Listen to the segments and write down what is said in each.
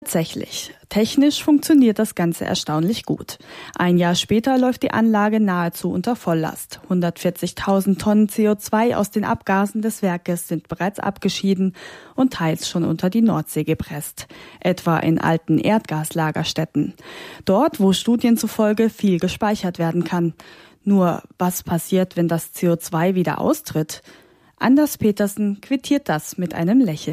Tatsächlich. Technisch funktioniert das Ganze erstaunlich gut. Ein Jahr später läuft die Anlage nahezu unter Volllast. 140.000 Tonnen CO2 aus den Abgasen des Werkes sind bereits abgeschieden und teils schon unter die Nordsee gepresst. Etwa in alten Erdgaslagerstätten. Dort, wo Studien zufolge viel gespeichert werden kann. Nur, was passiert, wenn das CO2 wieder austritt? Anders Petersen quittiert das mit einem Lächeln.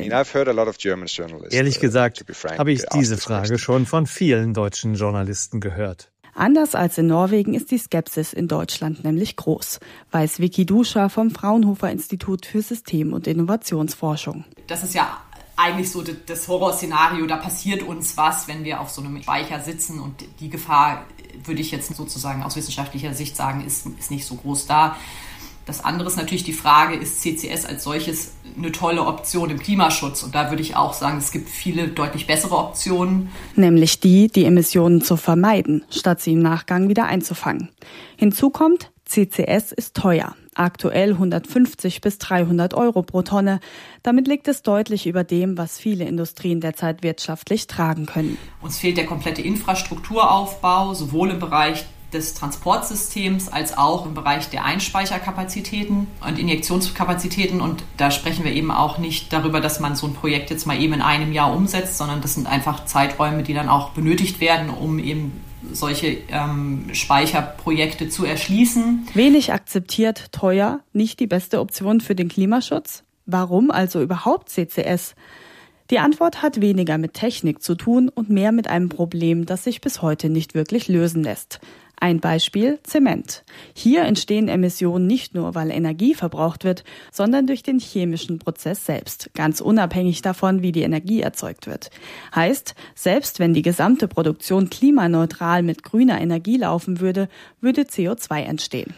Ehrlich gesagt habe ich diese Frage schon von vielen deutschen Journalisten gehört. Anders als in Norwegen ist die Skepsis in Deutschland nämlich groß, weiß Vicky Duscher vom Fraunhofer Institut für System- und Innovationsforschung. Das ist ja eigentlich so das Horrorszenario, da passiert uns was, wenn wir auf so einem Speicher sitzen, und die Gefahr, würde ich jetzt sozusagen aus wissenschaftlicher Sicht sagen, ist nicht so groß da. Das andere ist natürlich die Frage, ist CCS als solches eine tolle Option im Klimaschutz? Und da würde ich auch sagen, es gibt viele deutlich bessere Optionen. Nämlich die Emissionen zu vermeiden, statt sie im Nachgang wieder einzufangen. Hinzu kommt, CCS ist teuer. Aktuell 150 bis 300 Euro pro Tonne. Damit liegt es deutlich über dem, was viele Industrien derzeit wirtschaftlich tragen können. Uns fehlt der komplette Infrastrukturaufbau, sowohl im Bereich des Transportsystems als auch im Bereich der Einspeicherkapazitäten und Injektionskapazitäten. Und da sprechen wir eben auch nicht darüber, dass man so ein Projekt jetzt mal eben in einem Jahr umsetzt, sondern das sind einfach Zeiträume, die dann auch benötigt werden, um eben solche Speicherprojekte zu erschließen. Wenig akzeptiert, teuer, nicht die beste Option für den Klimaschutz? Warum also überhaupt CCS? Die Antwort hat weniger mit Technik zu tun und mehr mit einem Problem, das sich bis heute nicht wirklich lösen lässt. Ein Beispiel: Zement. Hier entstehen Emissionen nicht nur, weil Energie verbraucht wird, sondern durch den chemischen Prozess selbst, ganz unabhängig davon, wie die Energie erzeugt wird. Heißt, selbst wenn die gesamte Produktion klimaneutral mit grüner Energie laufen würde, würde CO2 entstehen.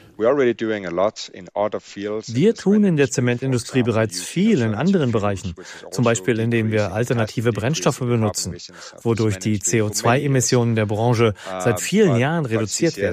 Wir tun in der Zementindustrie bereits viel in anderen Bereichen, zum Beispiel indem wir alternative Brennstoffe benutzen, wodurch die CO2-Emissionen der Branche seit vielen Jahren reduziert werden.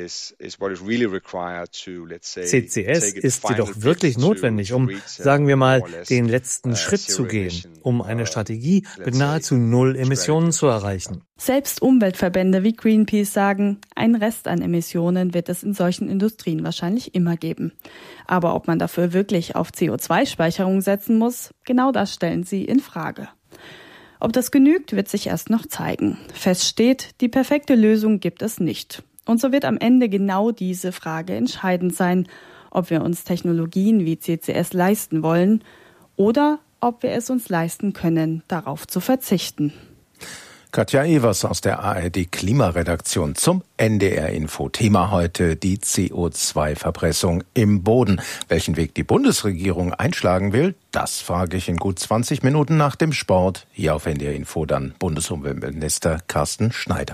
CCS ist jedoch wirklich notwendig, um, sagen wir mal, den letzten Schritt zu gehen, um eine Strategie mit nahezu null Emissionen zu erreichen. Selbst Umweltverbände wie Greenpeace sagen, einen Rest an Emissionen wird es in solchen Industrien wahrscheinlich immer geben. Aber ob man dafür wirklich auf CO2-Speicherung setzen muss, genau das stellen sie in Frage. Ob das genügt, wird sich erst noch zeigen. Fest steht, die perfekte Lösung gibt es nicht. Und so wird am Ende genau diese Frage entscheidend sein, ob wir uns Technologien wie CCS leisten wollen oder ob wir es uns leisten können, darauf zu verzichten. Katja Evers aus der ARD-Klimaredaktion zum NDR-Info. Thema heute die CO2-Verpressung im Boden. Welchen Weg die Bundesregierung einschlagen will, das frage ich in gut 20 Minuten nach dem Sport. Hier auf NDR-Info dann Bundesumweltminister Carsten Schneider.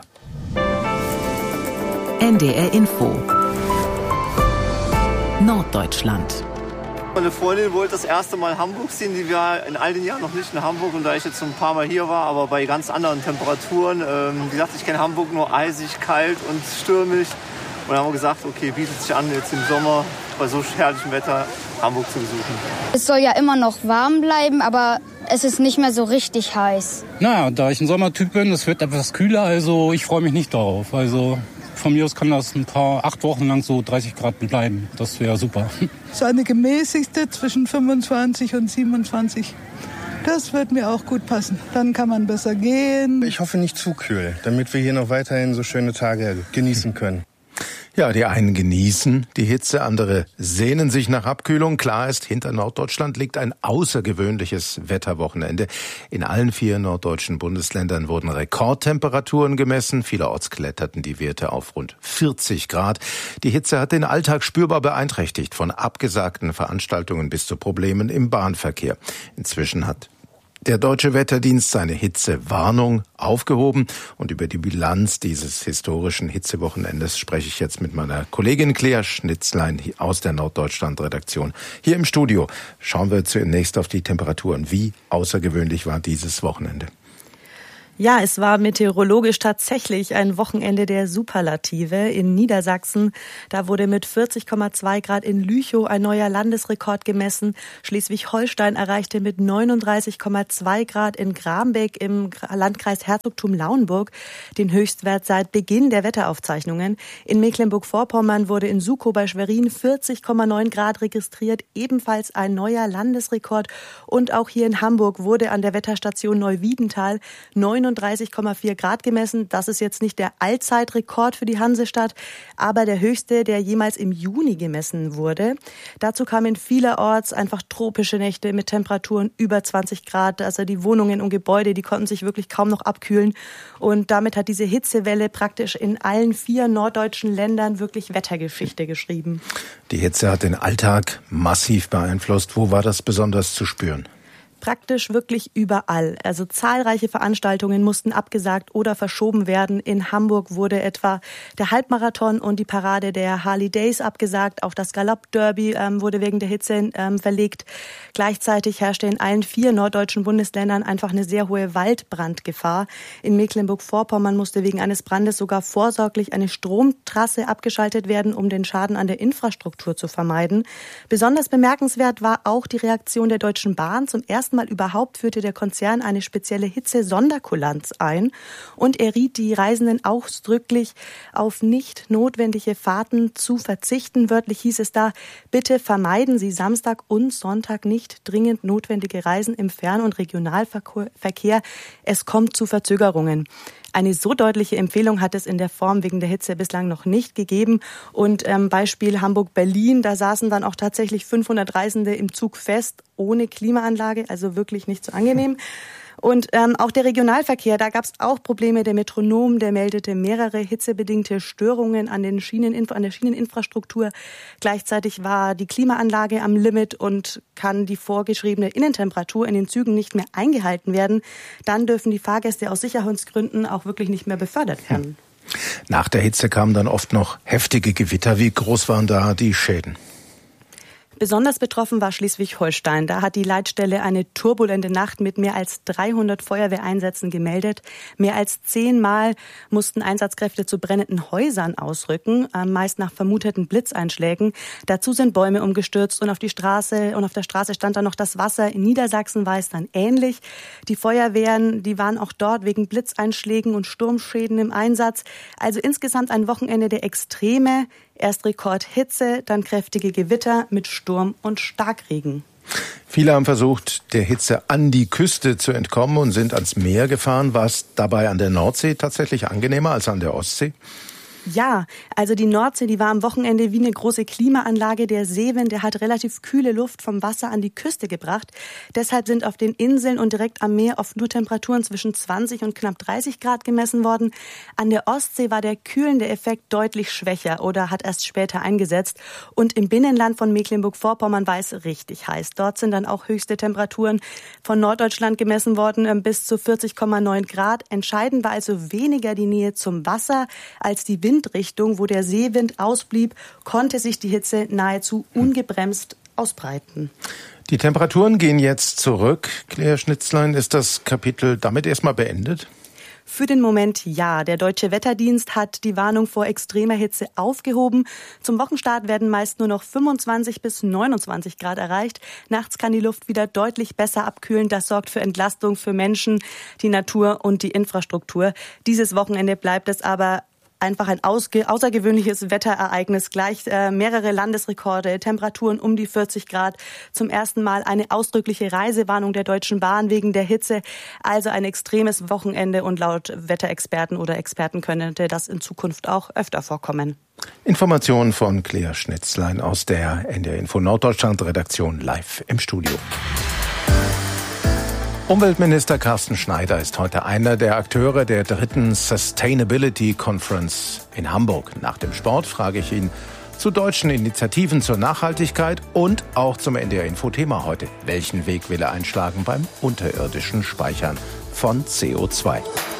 NDR-Info Norddeutschland. Meine Freundin wollte das erste Mal Hamburg sehen, die war in all den Jahren noch nicht in Hamburg, und da ich jetzt ein paar Mal hier war, aber bei ganz anderen Temperaturen, die sagt, ich kenne Hamburg nur eisig, kalt und stürmisch, und dann haben wir gesagt, okay, bietet sich an, jetzt im Sommer bei so herrlichem Wetter Hamburg zu besuchen. Es soll ja immer noch warm bleiben, aber es ist nicht mehr so richtig heiß. Naja, da ich ein Sommertyp bin, es wird etwas kühler, also ich freue mich nicht darauf. Also von mir aus kann das 8 Wochen lang so 30 Grad bleiben. Das wäre super. So eine gemäßigte zwischen 25 und 27. Das wird mir auch gut passen. Dann kann man besser gehen. Ich hoffe nicht zu kühl, damit wir hier noch weiterhin so schöne Tage genießen können. Ja, die einen genießen die Hitze, andere sehnen sich nach Abkühlung. Klar ist, hinter Norddeutschland liegt ein außergewöhnliches Wetterwochenende. In allen 4 norddeutschen Bundesländern wurden Rekordtemperaturen gemessen. Vielerorts kletterten die Werte auf rund 40 Grad. Die Hitze hat den Alltag spürbar beeinträchtigt, von abgesagten Veranstaltungen bis zu Problemen im Bahnverkehr. Inzwischen hat der Deutsche Wetterdienst seine Hitzewarnung aufgehoben, und über die Bilanz dieses historischen Hitzewochenendes spreche ich jetzt mit meiner Kollegin Claire Schnitzlein aus der Norddeutschland-Redaktion. Hier im Studio schauen wir zunächst auf die Temperaturen. Wie außergewöhnlich war dieses Wochenende? Ja, es war meteorologisch tatsächlich ein Wochenende der Superlative in Niedersachsen. Da wurde mit 40,2 Grad in Lüchow ein neuer Landesrekord gemessen. Schleswig-Holstein erreichte mit 39,2 Grad in Grambeck im Landkreis Herzogtum-Lauenburg den Höchstwert seit Beginn der Wetteraufzeichnungen. In Mecklenburg-Vorpommern wurde in Sukow bei Schwerin 40,9 Grad registriert, ebenfalls ein neuer Landesrekord. Und auch hier in Hamburg wurde an der Wetterstation Neuwiedental 39,4 Grad gemessen. Das ist jetzt nicht der Allzeitrekord für die Hansestadt, aber der höchste, der jemals im Juni gemessen wurde. Dazu kamen vielerorts einfach tropische Nächte mit Temperaturen über 20 Grad. Also die Wohnungen und Gebäude, die konnten sich wirklich kaum noch abkühlen. Und damit hat diese Hitzewelle praktisch in allen 4 norddeutschen Ländern wirklich Wettergeschichte geschrieben. Die Hitze hat den Alltag massiv beeinflusst. Wo war das besonders zu spüren? Praktisch wirklich überall. Also zahlreiche Veranstaltungen mussten abgesagt oder verschoben werden. In Hamburg wurde etwa der Halbmarathon und die Parade der Harley Days abgesagt. Auch das Galopp-Derby wurde wegen der Hitze verlegt. Gleichzeitig herrschte in allen 4 norddeutschen Bundesländern einfach eine sehr hohe Waldbrandgefahr. In Mecklenburg-Vorpommern musste wegen eines Brandes sogar vorsorglich eine Stromtrasse abgeschaltet werden, um den Schaden an der Infrastruktur zu vermeiden. Besonders bemerkenswert war auch die Reaktion der Deutschen Bahn. Zum ersten Mal überhaupt führte der Konzern eine spezielle Hitze-Sonderkulanz ein und er riet die Reisenden ausdrücklich auf nicht notwendige Fahrten zu verzichten. Wörtlich hieß es da, bitte vermeiden Sie Samstag und Sonntag nicht dringend notwendige Reisen im Fern- und Regionalverkehr. Es kommt zu Verzögerungen. Eine so deutliche Empfehlung hat es in der Form wegen der Hitze bislang noch nicht gegeben. Und Beispiel Hamburg-Berlin, da saßen dann auch tatsächlich 500 Reisende im Zug fest, ohne Klimaanlage, also wirklich nicht so angenehm. Und auch der Regionalverkehr, da gab es auch Probleme. Der Metronom, der meldete mehrere hitzebedingte Störungen an der Schieneninfrastruktur. Gleichzeitig war die Klimaanlage am Limit und kann die vorgeschriebene Innentemperatur in den Zügen nicht mehr eingehalten werden. Dann dürfen die Fahrgäste aus Sicherheitsgründen auch wirklich nicht mehr befördert werden. Nach der Hitze kamen dann oft noch heftige Gewitter. Wie groß waren da die Schäden? Besonders betroffen war Schleswig-Holstein. Da hat die Leitstelle eine turbulente Nacht mit mehr als 300 Feuerwehreinsätzen gemeldet. Mehr als 10 Mal mussten Einsatzkräfte zu brennenden Häusern ausrücken, meist nach vermuteten Blitzeinschlägen. Dazu sind Bäume umgestürzt und auf der Straße stand dann noch das Wasser. In Niedersachsen war es dann ähnlich. Die Feuerwehren, die waren auch dort wegen Blitzeinschlägen und Sturmschäden im Einsatz. Also insgesamt ein Wochenende der Extreme. Erst Rekordhitze, dann kräftige Gewitter mit Sturm und Starkregen. Viele haben versucht, der Hitze an die Küste zu entkommen und sind ans Meer gefahren. War es dabei an der Nordsee tatsächlich angenehmer als an der Ostsee? Ja, also die Nordsee, die war am Wochenende wie eine große Klimaanlage. Der Seewind, der hat relativ kühle Luft vom Wasser an die Küste gebracht. Deshalb sind auf den Inseln und direkt am Meer oft nur Temperaturen zwischen 20 und knapp 30 Grad gemessen worden. An der Ostsee war der kühlende Effekt deutlich schwächer oder hat erst später eingesetzt. Und im Binnenland von Mecklenburg-Vorpommern war es richtig heiß. Dort sind dann auch höchste Temperaturen von Norddeutschland gemessen worden, bis zu 40,9 Grad. Entscheidend war also weniger die Nähe zum Wasser als die Windrichtung. Wo der Seewind ausblieb, konnte sich die Hitze nahezu ungebremst ausbreiten. Die Temperaturen gehen jetzt zurück. Claire Schnitzlein, ist das Kapitel damit erstmal beendet? Für den Moment ja. Der Deutsche Wetterdienst hat die Warnung vor extremer Hitze aufgehoben. Zum Wochenstart werden meist nur noch 25 bis 29 Grad erreicht. Nachts kann die Luft wieder deutlich besser abkühlen. Das sorgt für Entlastung für Menschen, die Natur und die Infrastruktur. Dieses Wochenende bleibt es aber einfach ein außergewöhnliches Wetterereignis, gleich mehrere Landesrekorde, Temperaturen um die 40 Grad. Zum ersten Mal eine ausdrückliche Reisewarnung der Deutschen Bahn wegen der Hitze. Also ein extremes Wochenende und laut Wetterexperten oder Experten könnte das in Zukunft auch öfter vorkommen. Informationen von Claire Schnitzlein aus der NDR Info Norddeutschland Redaktion live im Studio. Umweltminister Carsten Schneider ist heute einer der Akteure der 3. Sustainability Conference in Hamburg. Nach dem Sport frage ich ihn zu deutschen Initiativen zur Nachhaltigkeit und auch zum NDR-Info-Thema heute. Welchen Weg will er einschlagen beim unterirdischen Speichern von CO2?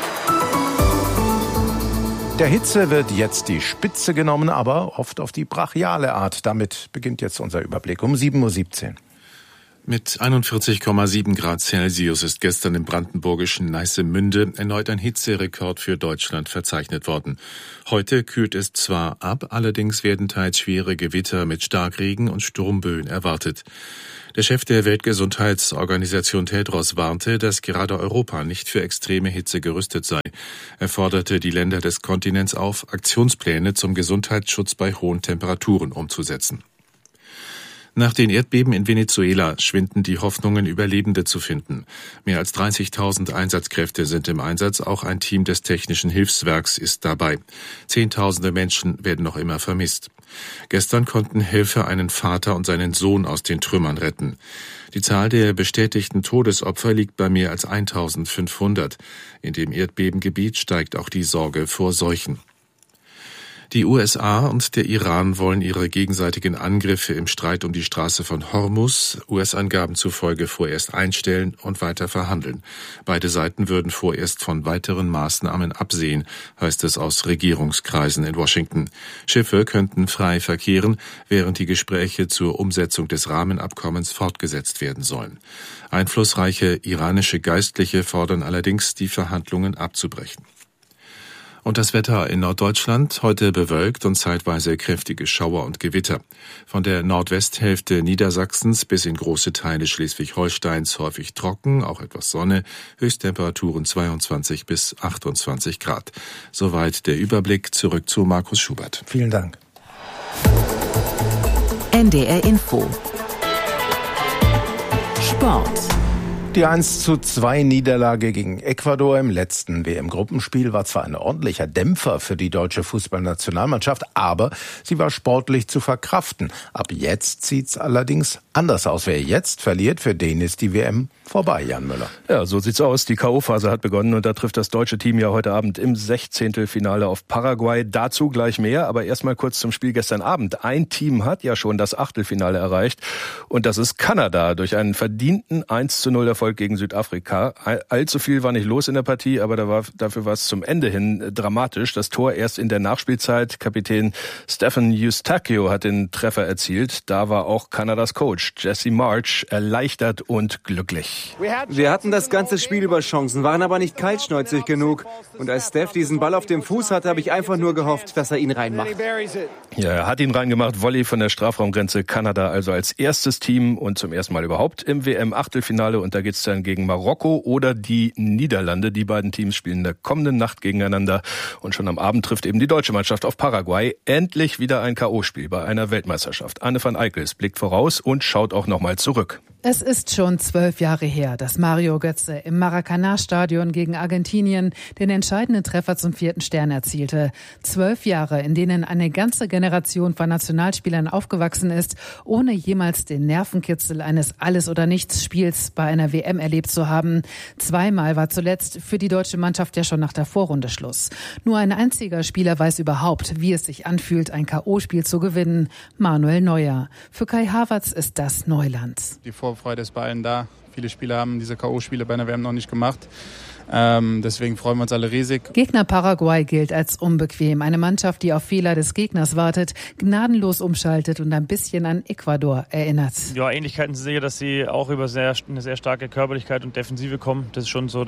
Der Hitze wird jetzt die Spitze genommen, aber oft auf die brachiale Art. Damit beginnt jetzt unser Überblick um 7:17 Uhr. Mit 41,7 Grad Celsius ist gestern im brandenburgischen Neissemünde erneut ein Hitzerekord für Deutschland verzeichnet worden. Heute kühlt es zwar ab, allerdings werden teils schwere Gewitter mit Starkregen und Sturmböen erwartet. Der Chef der Weltgesundheitsorganisation Tedros warnte, dass gerade Europa nicht für extreme Hitze gerüstet sei. Er forderte die Länder des Kontinents auf, Aktionspläne zum Gesundheitsschutz bei hohen Temperaturen umzusetzen. Nach den Erdbeben in Venezuela schwinden die Hoffnungen, Überlebende zu finden. Mehr als 30.000 Einsatzkräfte sind im Einsatz, auch ein Team des Technischen Hilfswerks ist dabei. Zehntausende Menschen werden noch immer vermisst. Gestern konnten Helfer einen Vater und seinen Sohn aus den Trümmern retten. Die Zahl der bestätigten Todesopfer liegt bei mehr als 1.500. In dem Erdbebengebiet steigt auch die Sorge vor Seuchen. Die USA und der Iran wollen ihre gegenseitigen Angriffe im Streit um die Straße von Hormuz US-Angaben zufolge vorerst einstellen und weiter verhandeln. Beide Seiten würden vorerst von weiteren Maßnahmen absehen, heißt es aus Regierungskreisen in Washington. Schiffe könnten frei verkehren, während die Gespräche zur Umsetzung des Rahmenabkommens fortgesetzt werden sollen. Einflussreiche iranische Geistliche fordern allerdings, die Verhandlungen abzubrechen. Und das Wetter in Norddeutschland, heute bewölkt und zeitweise kräftige Schauer und Gewitter. Von der Nordwesthälfte Niedersachsens bis in große Teile Schleswig-Holsteins häufig trocken, auch etwas Sonne, Höchsttemperaturen 22 bis 28 Grad. Soweit der Überblick, zurück zu Markus Schubert. Vielen Dank. NDR Info. Sport. Die 1:2 Niederlage gegen Ecuador im letzten WM-Gruppenspiel war zwar ein ordentlicher Dämpfer für die deutsche Fußballnationalmannschaft, aber sie war sportlich zu verkraften. Ab jetzt sieht's allerdings anders aus. Wer jetzt verliert, für den ist die WM vorbei, Jan Müller. Ja, so sieht's aus. Die K.O.-Phase hat begonnen und da trifft das deutsche Team ja heute Abend im 16. Finale auf Paraguay. Dazu gleich mehr, aber erstmal kurz zum Spiel gestern Abend. Ein Team hat ja schon das Achtelfinale erreicht und das ist Kanada durch einen verdienten 1:0 Erfolg gegen Südafrika. Allzu viel war nicht los in der Partie, aber dafür war es zum Ende hin dramatisch. Das Tor erst in der Nachspielzeit. Kapitän Stephen Eustachio hat den Treffer erzielt. Da war auch Kanadas Coach Jesse Marsch erleichtert und glücklich. Wir hatten das ganze Spiel über Chancen, waren aber nicht kaltschnäuzig genug. Und als Steph diesen Ball auf dem Fuß hatte, habe ich einfach nur gehofft, dass er ihn reinmacht. Ja, er hat ihn reingemacht. Volley von der Strafraumgrenze. Kanada also als erstes Team und zum ersten Mal überhaupt im WM-Achtelfinale. Und da geht's dann gegen Marokko oder die Niederlande. Die beiden Teams spielen in der kommenden Nacht gegeneinander. Und schon am Abend trifft eben die deutsche Mannschaft auf Paraguay. Endlich wieder ein K.O.-Spiel bei einer Weltmeisterschaft. Anne van Eickels blickt voraus und schaut auch nochmal zurück. Es ist schon 12 Jahre her, dass Mario Götze im Maracanã-Stadion gegen Argentinien den entscheidenden Treffer zum 4. Stern erzielte. 12 Jahre, in denen eine ganze Generation von Nationalspielern aufgewachsen ist, ohne jemals den Nervenkitzel eines Alles-oder-Nichts-Spiels bei einer WM erlebt zu haben. Zweimal war zuletzt für die deutsche Mannschaft ja schon nach der Vorrunde Schluss. Nur ein einziger Spieler weiß überhaupt, wie es sich anfühlt, ein K.O.-Spiel zu gewinnen. Manuel Neuer. Für Kai Havertz ist das Neuland. Die Vorfreude ist bei allen da. Viele Spieler haben diese K.O.-Spiele bei einer WM noch nicht gemacht. Deswegen freuen wir uns alle riesig. Gegner Paraguay gilt als unbequem. Eine Mannschaft, die auf Fehler des Gegners wartet, gnadenlos umschaltet und ein bisschen an Ecuador erinnert. Ja, Ähnlichkeiten sehe, dass sie auch über eine sehr starke Körperlichkeit und Defensive kommen. Das ist schon so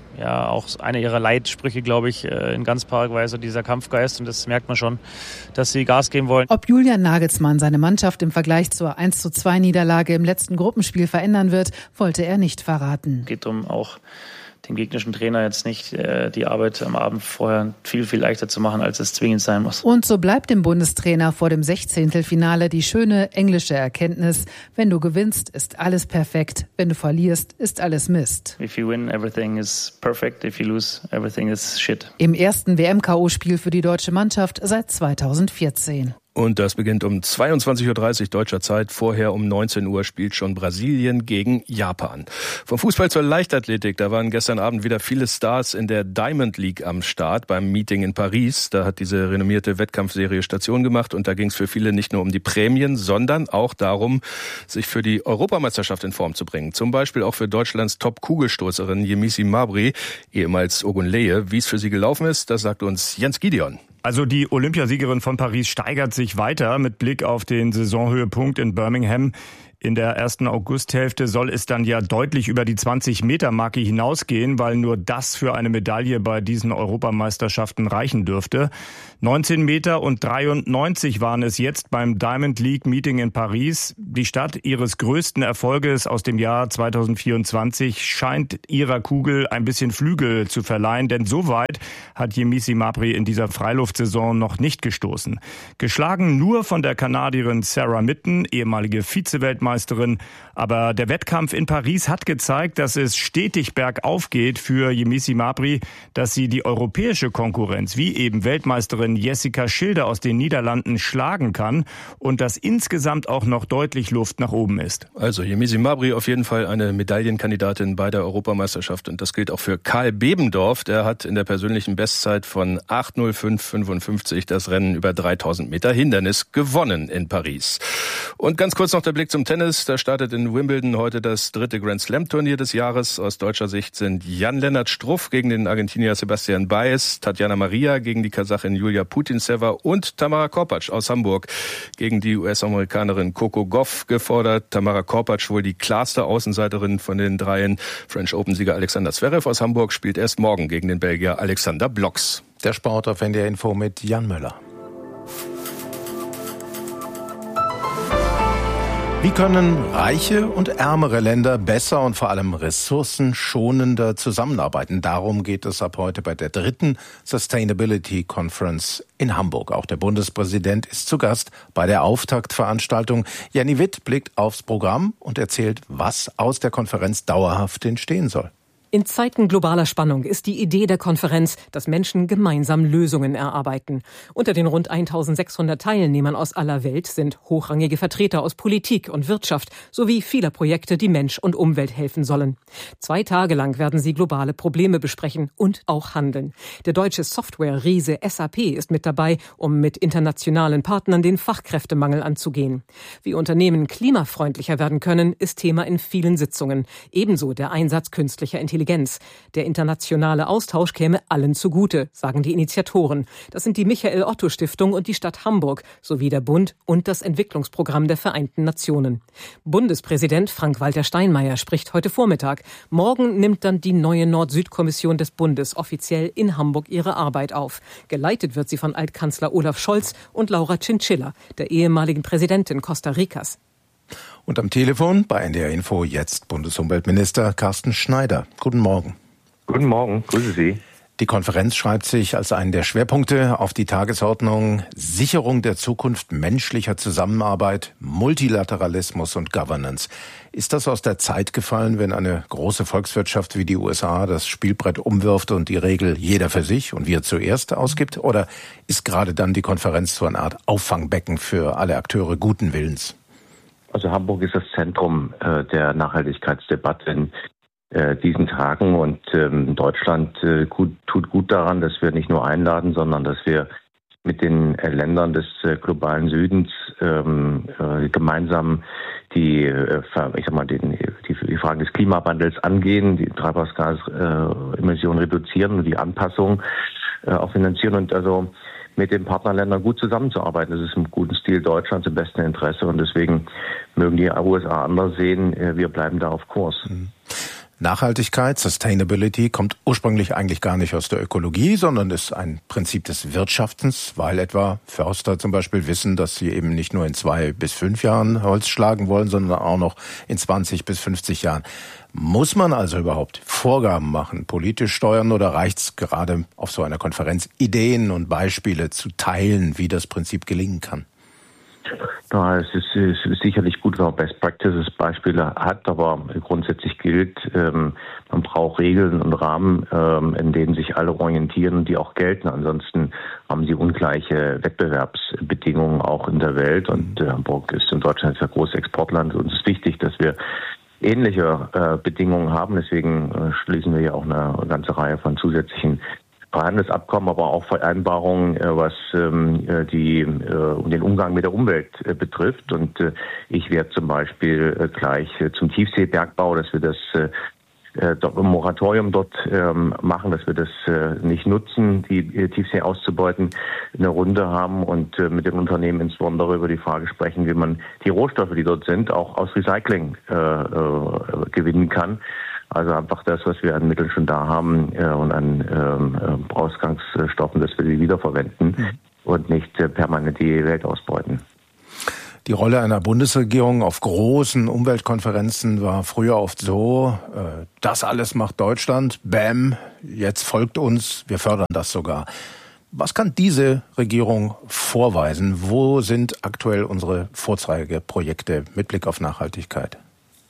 auch einer ihrer Leitsprüche, glaube ich, in ganz Paraguay, so dieser Kampfgeist. Und das merkt man schon, dass sie Gas geben wollen. Ob Julian Nagelsmann seine Mannschaft im Vergleich zur 1:2 Niederlage im letzten Gruppenspiel verändern wird, wollte er nicht verraten. Es geht darum, auch dem gegnerischen Trainer jetzt nicht die Arbeit am Abend vorher viel, viel leichter zu machen, als es zwingend sein muss. Und so bleibt dem Bundestrainer vor dem 16. Finale die schöne englische Erkenntnis: Wenn du gewinnst, ist alles perfekt. Wenn du verlierst, ist alles Mist. If you win, everything is perfect. If you lose, everything is shit. Im ersten WM-KO-Spiel für die deutsche Mannschaft seit 2014. Und das beginnt um 22:30 Uhr deutscher Zeit. Vorher um 19 Uhr spielt schon Brasilien gegen Japan. Vom Fußball zur Leichtathletik. Da waren gestern Abend wieder viele Stars in der Diamond League am Start beim Meeting in Paris. Da hat diese renommierte Wettkampfserie Station gemacht. Und da ging es für viele nicht nur um die Prämien, sondern auch darum, sich für die Europameisterschaft in Form zu bringen. Zum Beispiel auch für Deutschlands Top-Kugelstoßerin Yemisi Mabry, ehemals Ogunleye. Wie es für sie gelaufen ist, das sagt uns Jens Gideon. Also die Olympiasiegerin von Paris steigert sich weiter mit Blick auf den Saisonhöhepunkt in Birmingham. In der ersten Augusthälfte soll es dann ja deutlich über die 20-Meter-Marke hinausgehen, weil nur das für eine Medaille bei diesen Europameisterschaften reichen dürfte. 19 Meter und 93 waren es jetzt beim Diamond League Meeting in Paris. Die Stadt ihres größten Erfolges aus dem Jahr 2024 scheint ihrer Kugel ein bisschen Flügel zu verleihen, denn so weit hat Yemisi Mabry in dieser Freiluftsaison noch nicht gestoßen. Geschlagen nur von der Kanadierin Sarah Mitten, ehemalige Vize-Weltmeisterin. Aber der Wettkampf in Paris hat gezeigt, dass es stetig bergauf geht für Yemisi Mabry, dass sie die europäische Konkurrenz, wie eben Weltmeisterin Jessica Schilder aus den Niederlanden, schlagen kann und dass insgesamt auch noch deutlich Luft nach oben ist. Also Yemisi Mabry auf jeden Fall eine Medaillenkandidatin bei der Europameisterschaft und das gilt auch für Karl Bebendorf. Der hat in der persönlichen Bestzeit von 8:05:55 das Rennen über 3000 Meter Hindernis gewonnen in Paris. Und ganz kurz noch der Blick zum Tennis. Da startet in Wimbledon heute das 3. Grand-Slam-Turnier des Jahres. Aus deutscher Sicht sind Jan-Lennart Struff gegen den Argentinier Sebastian Baez, Tatjana Maria gegen die Kasachin Julia Putintseva und Tamara Korpatsch aus Hamburg gegen die US-Amerikanerin Coco Gauff gefordert. Tamara Korpatsch, wohl die klarste Außenseiterin von den dreien. French Open-Sieger Alexander Zverev aus Hamburg spielt erst morgen gegen den Belgier Alexander Blocks. Der Sport auf NDR Info mit Jan Müller. Wie können reiche und ärmere Länder besser und vor allem ressourcenschonender zusammenarbeiten? Darum geht es ab heute bei der 3. Sustainability Conference in Hamburg. Auch der Bundespräsident ist zu Gast bei der Auftaktveranstaltung. Jenny Witt blickt aufs Programm und erzählt, was aus der Konferenz dauerhaft entstehen soll. In Zeiten globaler Spannung ist die Idee der Konferenz, dass Menschen gemeinsam Lösungen erarbeiten. Unter den rund 1600 Teilnehmern aus aller Welt sind hochrangige Vertreter aus Politik und Wirtschaft sowie vieler Projekte, die Mensch und Umwelt helfen sollen. 2 Tage lang werden sie globale Probleme besprechen und auch handeln. Der deutsche Software-Riese SAP ist mit dabei, um mit internationalen Partnern den Fachkräftemangel anzugehen. Wie Unternehmen klimafreundlicher werden können, ist Thema in vielen Sitzungen. Ebenso der Einsatz künstlicher Intelligenz. Der internationale Austausch käme allen zugute, sagen die Initiatoren. Das sind die Michael-Otto-Stiftung und die Stadt Hamburg sowie der Bund und das Entwicklungsprogramm der Vereinten Nationen. Bundespräsident Frank-Walter Steinmeier spricht heute Vormittag. Morgen nimmt dann die neue Nord-Süd-Kommission des Bundes offiziell in Hamburg ihre Arbeit auf. Geleitet wird sie von Altkanzler Olaf Scholz und Laura Chinchilla, der ehemaligen Präsidentin Costa Ricas. Und am Telefon bei NDR Info jetzt Bundesumweltminister Carsten Schneider. Guten Morgen. Guten Morgen, grüße Sie. Die Konferenz schreibt sich als einen der Schwerpunkte auf die Tagesordnung Sicherung der Zukunft menschlicher Zusammenarbeit, Multilateralismus und Governance. Ist das aus der Zeit gefallen, wenn eine große Volkswirtschaft wie die USA das Spielbrett umwirft und die Regel jeder für sich und wir zuerst ausgibt? Oder ist gerade dann die Konferenz so eine Art Auffangbecken für alle Akteure guten Willens? Also Hamburg ist das Zentrum der Nachhaltigkeitsdebatte in diesen Tagen und Deutschland tut gut daran, dass wir nicht nur einladen, sondern dass wir mit den Ländern des globalen Südens gemeinsam die Fragen des Klimawandels angehen, die Treibhausgasemissionen reduzieren und die Anpassung auch finanzieren und also mit den Partnerländern gut zusammenzuarbeiten. Das ist im guten Stil Deutschlands im besten Interesse und deswegen mögen die USA anders sehen. Wir bleiben da auf Kurs. Nachhaltigkeit, Sustainability, kommt ursprünglich eigentlich gar nicht aus der Ökologie, sondern ist ein Prinzip des Wirtschaftens, weil etwa Förster zum Beispiel wissen, dass sie eben nicht nur in 2 bis 5 Jahren Holz schlagen wollen, sondern auch noch in 20 bis 50 Jahren. Muss man also überhaupt Vorgaben machen, politisch steuern oder reicht's gerade auf so einer Konferenz, Ideen und Beispiele zu teilen, wie das Prinzip gelingen kann? Ja, es ist sicherlich gut, wenn man Best Practices Beispiele hat, aber grundsätzlich gilt, man braucht Regeln und Rahmen, in denen sich alle orientieren und die auch gelten. Ansonsten haben sie ungleiche Wettbewerbsbedingungen auch in der Welt und Hamburg ist in Deutschland ein großes Exportland und es ist wichtig, dass wir ähnliche Bedingungen haben. Deswegen schließen wir ja auch eine ganze Reihe von zusätzlichen Freihandelsabkommen, aber auch Vereinbarungen, was den Umgang mit der Umwelt betrifft. Und ich werde zum Beispiel gleich zum Tiefseebergbau, dass wir das Moratorium dort machen, dass wir das nicht nutzen, die Tiefsee auszubeuten, eine Runde haben und mit den Unternehmen insbesondere über die Frage sprechen, wie man die Rohstoffe, die dort sind, auch aus Recycling gewinnen kann. Also einfach das, was wir an Mitteln schon da haben und an Ausgangsstoffen, dass wir die wiederverwenden und nicht permanent die Welt ausbeuten. Die Rolle einer Bundesregierung auf großen Umweltkonferenzen war früher oft so, das alles macht Deutschland, bam, jetzt folgt uns, wir fördern das sogar. Was kann diese Regierung vorweisen? Wo sind aktuell unsere Vorzeigeprojekte mit Blick auf Nachhaltigkeit?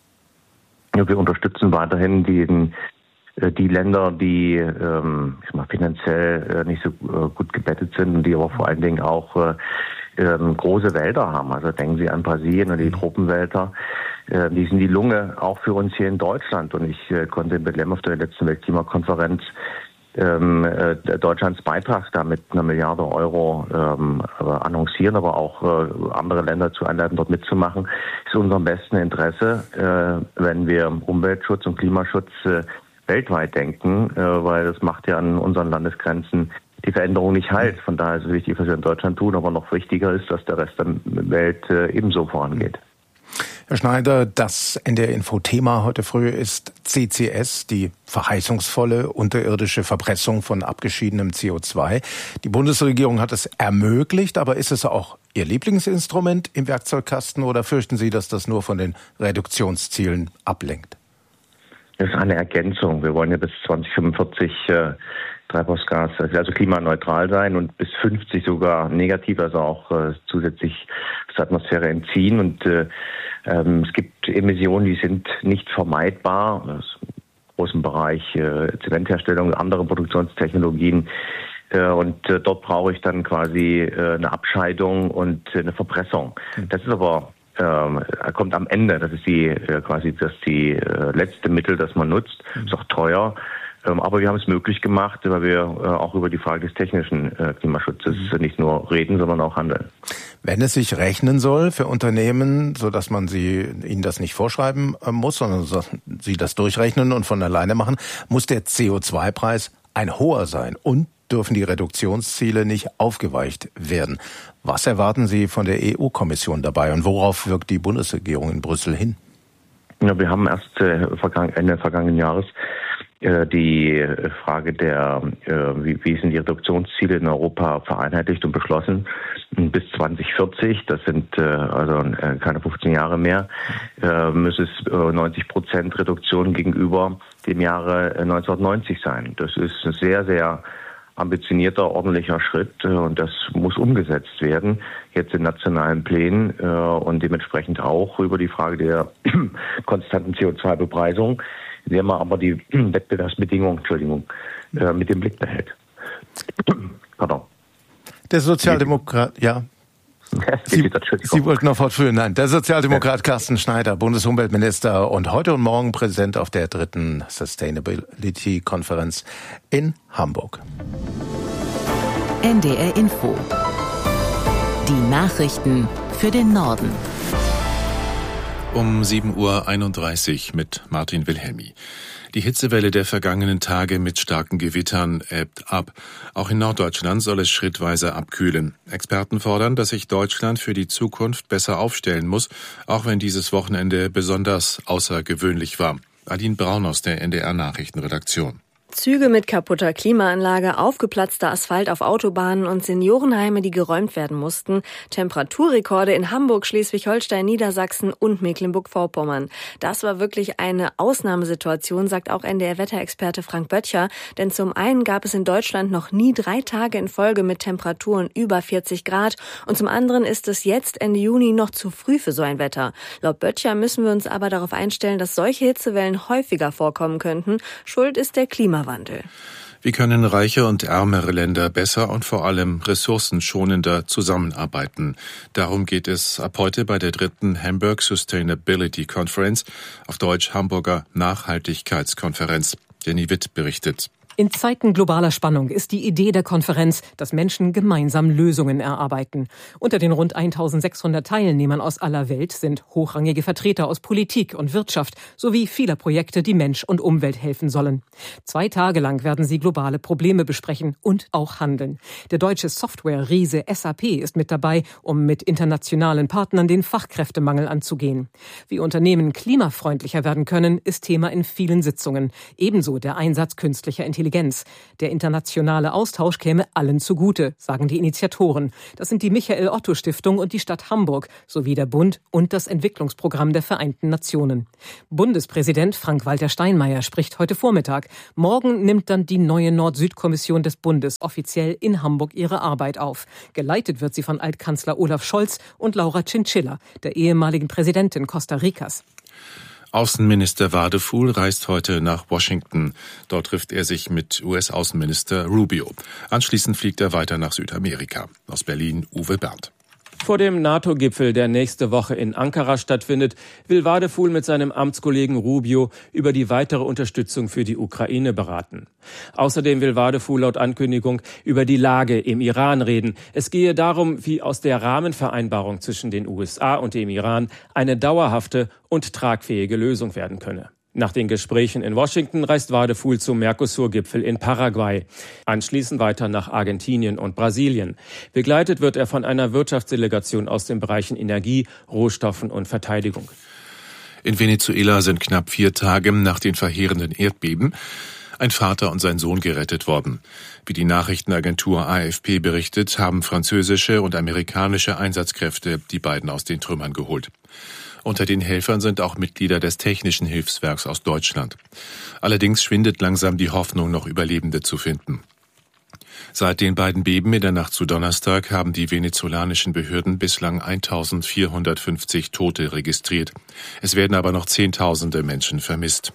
Ja, wir unterstützen weiterhin die Länder, die finanziell nicht so gut gebettet sind und die aber vor allen Dingen auch große Wälder haben. Also denken Sie an Brasilien und die Tropenwälder. Die sind die Lunge auch für uns hier in Deutschland. Und ich konnte in Berlin auf der letzten Weltklimakonferenz Deutschlands Beitrag da mit 1 Milliarde Euro annoncieren, aber auch andere Länder zu einladen, dort mitzumachen. Ist in unserem besten Interesse, wenn wir Umweltschutz und Klimaschutz weltweit denken, weil das macht ja an unseren Landesgrenzen die Veränderung nicht halt. Von daher ist es wichtig, was wir in Deutschland tun, aber noch wichtiger ist, dass der Rest der Welt ebenso vorangeht. Herr Schneider, das NDR-Info-Thema heute früh ist CCS, die verheißungsvolle unterirdische Verpressung von abgeschiedenem CO2. Die Bundesregierung hat es ermöglicht, aber ist es auch Ihr Lieblingsinstrument im Werkzeugkasten oder fürchten Sie, dass das nur von den Reduktionszielen ablenkt? Das ist eine Ergänzung. Wir wollen ja bis 2045 Treibhausgas, also klimaneutral sein und bis 50 sogar negativ, also auch zusätzlich zur Atmosphäre entziehen. Und es gibt Emissionen, die sind nicht vermeidbar. Das ist im großen Bereich Zementherstellung, andere Produktionstechnologien. Und dort brauche ich dann quasi eine Abscheidung und eine Verpressung. Das ist aber kommt am Ende. Das ist die letzte Mittel, das man nutzt. Ist auch teuer. Aber wir haben es möglich gemacht, weil wir auch über die Frage des technischen Klimaschutzes nicht nur reden, sondern auch handeln. Wenn es sich rechnen soll für Unternehmen, sodass man ihnen das nicht vorschreiben muss, sondern sie das durchrechnen und von alleine machen, muss der CO2-Preis ein hoher sein und dürfen die Reduktionsziele nicht aufgeweicht werden. Was erwarten Sie von der EU-Kommission dabei und worauf wirkt die Bundesregierung in Brüssel hin? Ja, wir haben erst Ende vergangenen Jahres die Frage wie sind die Reduktionsziele in Europa vereinheitlicht und beschlossen. Bis 2040, das sind keine 15 Jahre mehr, müsse es 90% Reduktion gegenüber dem Jahre 1990 sein. Das ist ein sehr, sehr ambitionierter, ordentlicher Schritt und das muss umgesetzt werden, jetzt in nationalen Plänen und dementsprechend auch über die Frage der konstanten CO2-Bepreisung, der man aber die Wettbewerbsbedingungen, mit dem Blick behält. Pardon. Der Sozialdemokrat, ja. Sie wollten noch fortführen. Nein, der Sozialdemokrat Carsten Schneider, Bundesumweltminister und heute und morgen Präsident auf der 3. Sustainability-Konferenz in Hamburg. NDR Info. Die Nachrichten für den Norden. Um 7:31 Uhr mit Martin Wilhelmi. Die Hitzewelle der vergangenen Tage mit starken Gewittern ebbt ab. Auch in Norddeutschland soll es schrittweise abkühlen. Experten fordern, dass sich Deutschland für die Zukunft besser aufstellen muss, auch wenn dieses Wochenende besonders außergewöhnlich war. Aline Braun aus der NDR Nachrichtenredaktion. Züge mit kaputter Klimaanlage, aufgeplatzter Asphalt auf Autobahnen und Seniorenheime, die geräumt werden mussten. Temperaturrekorde in Hamburg, Schleswig-Holstein, Niedersachsen und Mecklenburg-Vorpommern. Das war wirklich eine Ausnahmesituation, sagt auch NDR-Wetterexperte Frank Böttcher. Denn zum einen gab es in Deutschland noch nie 3 Tage in Folge mit Temperaturen über 40 Grad. Und zum anderen ist es jetzt Ende Juni noch zu früh für so ein Wetter. Laut Böttcher müssen wir uns aber darauf einstellen, dass solche Hitzewellen häufiger vorkommen könnten. Schuld ist der Klimawandel. Wie können reiche und ärmere Länder besser und vor allem ressourcenschonender zusammenarbeiten? Darum geht es ab heute bei der 3. Hamburg Sustainability Conference, auf Deutsch Hamburger Nachhaltigkeitskonferenz. Jenny Witt berichtet. In Zeiten globaler Spannung ist die Idee der Konferenz, dass Menschen gemeinsam Lösungen erarbeiten. Unter den rund 1600 Teilnehmern aus aller Welt sind hochrangige Vertreter aus Politik und Wirtschaft sowie vieler Projekte, die Mensch und Umwelt helfen sollen. 2 Tage lang werden sie globale Probleme besprechen und auch handeln. Der deutsche Software-Riese SAP ist mit dabei, um mit internationalen Partnern den Fachkräftemangel anzugehen. Wie Unternehmen klimafreundlicher werden können, ist Thema in vielen Sitzungen. Ebenso der Einsatz künstlicher Intelligenz. Der internationale Austausch käme allen zugute, sagen die Initiatoren. Das sind die Michael-Otto-Stiftung und die Stadt Hamburg sowie der Bund und das Entwicklungsprogramm der Vereinten Nationen. Bundespräsident Frank-Walter Steinmeier spricht heute Vormittag. Morgen nimmt dann die neue Nord-Süd-Kommission des Bundes offiziell in Hamburg ihre Arbeit auf. Geleitet wird sie von Altkanzler Olaf Scholz und Laura Chinchilla, der ehemaligen Präsidentin Costa Ricas. Außenminister Wadefuhl reist heute nach Washington. Dort trifft er sich mit US-Außenminister Rubio. Anschließend fliegt er weiter nach Südamerika. Aus Berlin Uwe Bernd. Vor dem NATO-Gipfel, der nächste Woche in Ankara stattfindet, will Wadefuhl mit seinem Amtskollegen Rubio über die weitere Unterstützung für die Ukraine beraten. Außerdem will Wadefuhl laut Ankündigung über die Lage im Iran reden. Es gehe darum, wie aus der Rahmenvereinbarung zwischen den USA und dem Iran eine dauerhafte und tragfähige Lösung werden könne. Nach den Gesprächen in Washington reist Wadefuhl zum Mercosur-Gipfel in Paraguay. Anschließend weiter nach Argentinien und Brasilien. Begleitet wird er von einer Wirtschaftsdelegation aus den Bereichen Energie, Rohstoffen und Verteidigung. In Venezuela sind knapp 4 Tage nach den verheerenden Erdbeben ein Vater und sein Sohn gerettet worden. Wie die Nachrichtenagentur AFP berichtet, haben französische und amerikanische Einsatzkräfte die beiden aus den Trümmern geholt. Unter den Helfern sind auch Mitglieder des Technischen Hilfswerks aus Deutschland. Allerdings schwindet langsam die Hoffnung, noch Überlebende zu finden. Seit den beiden Beben in der Nacht zu Donnerstag haben die venezolanischen Behörden bislang 1450 Tote registriert. Es werden aber noch Zehntausende Menschen vermisst.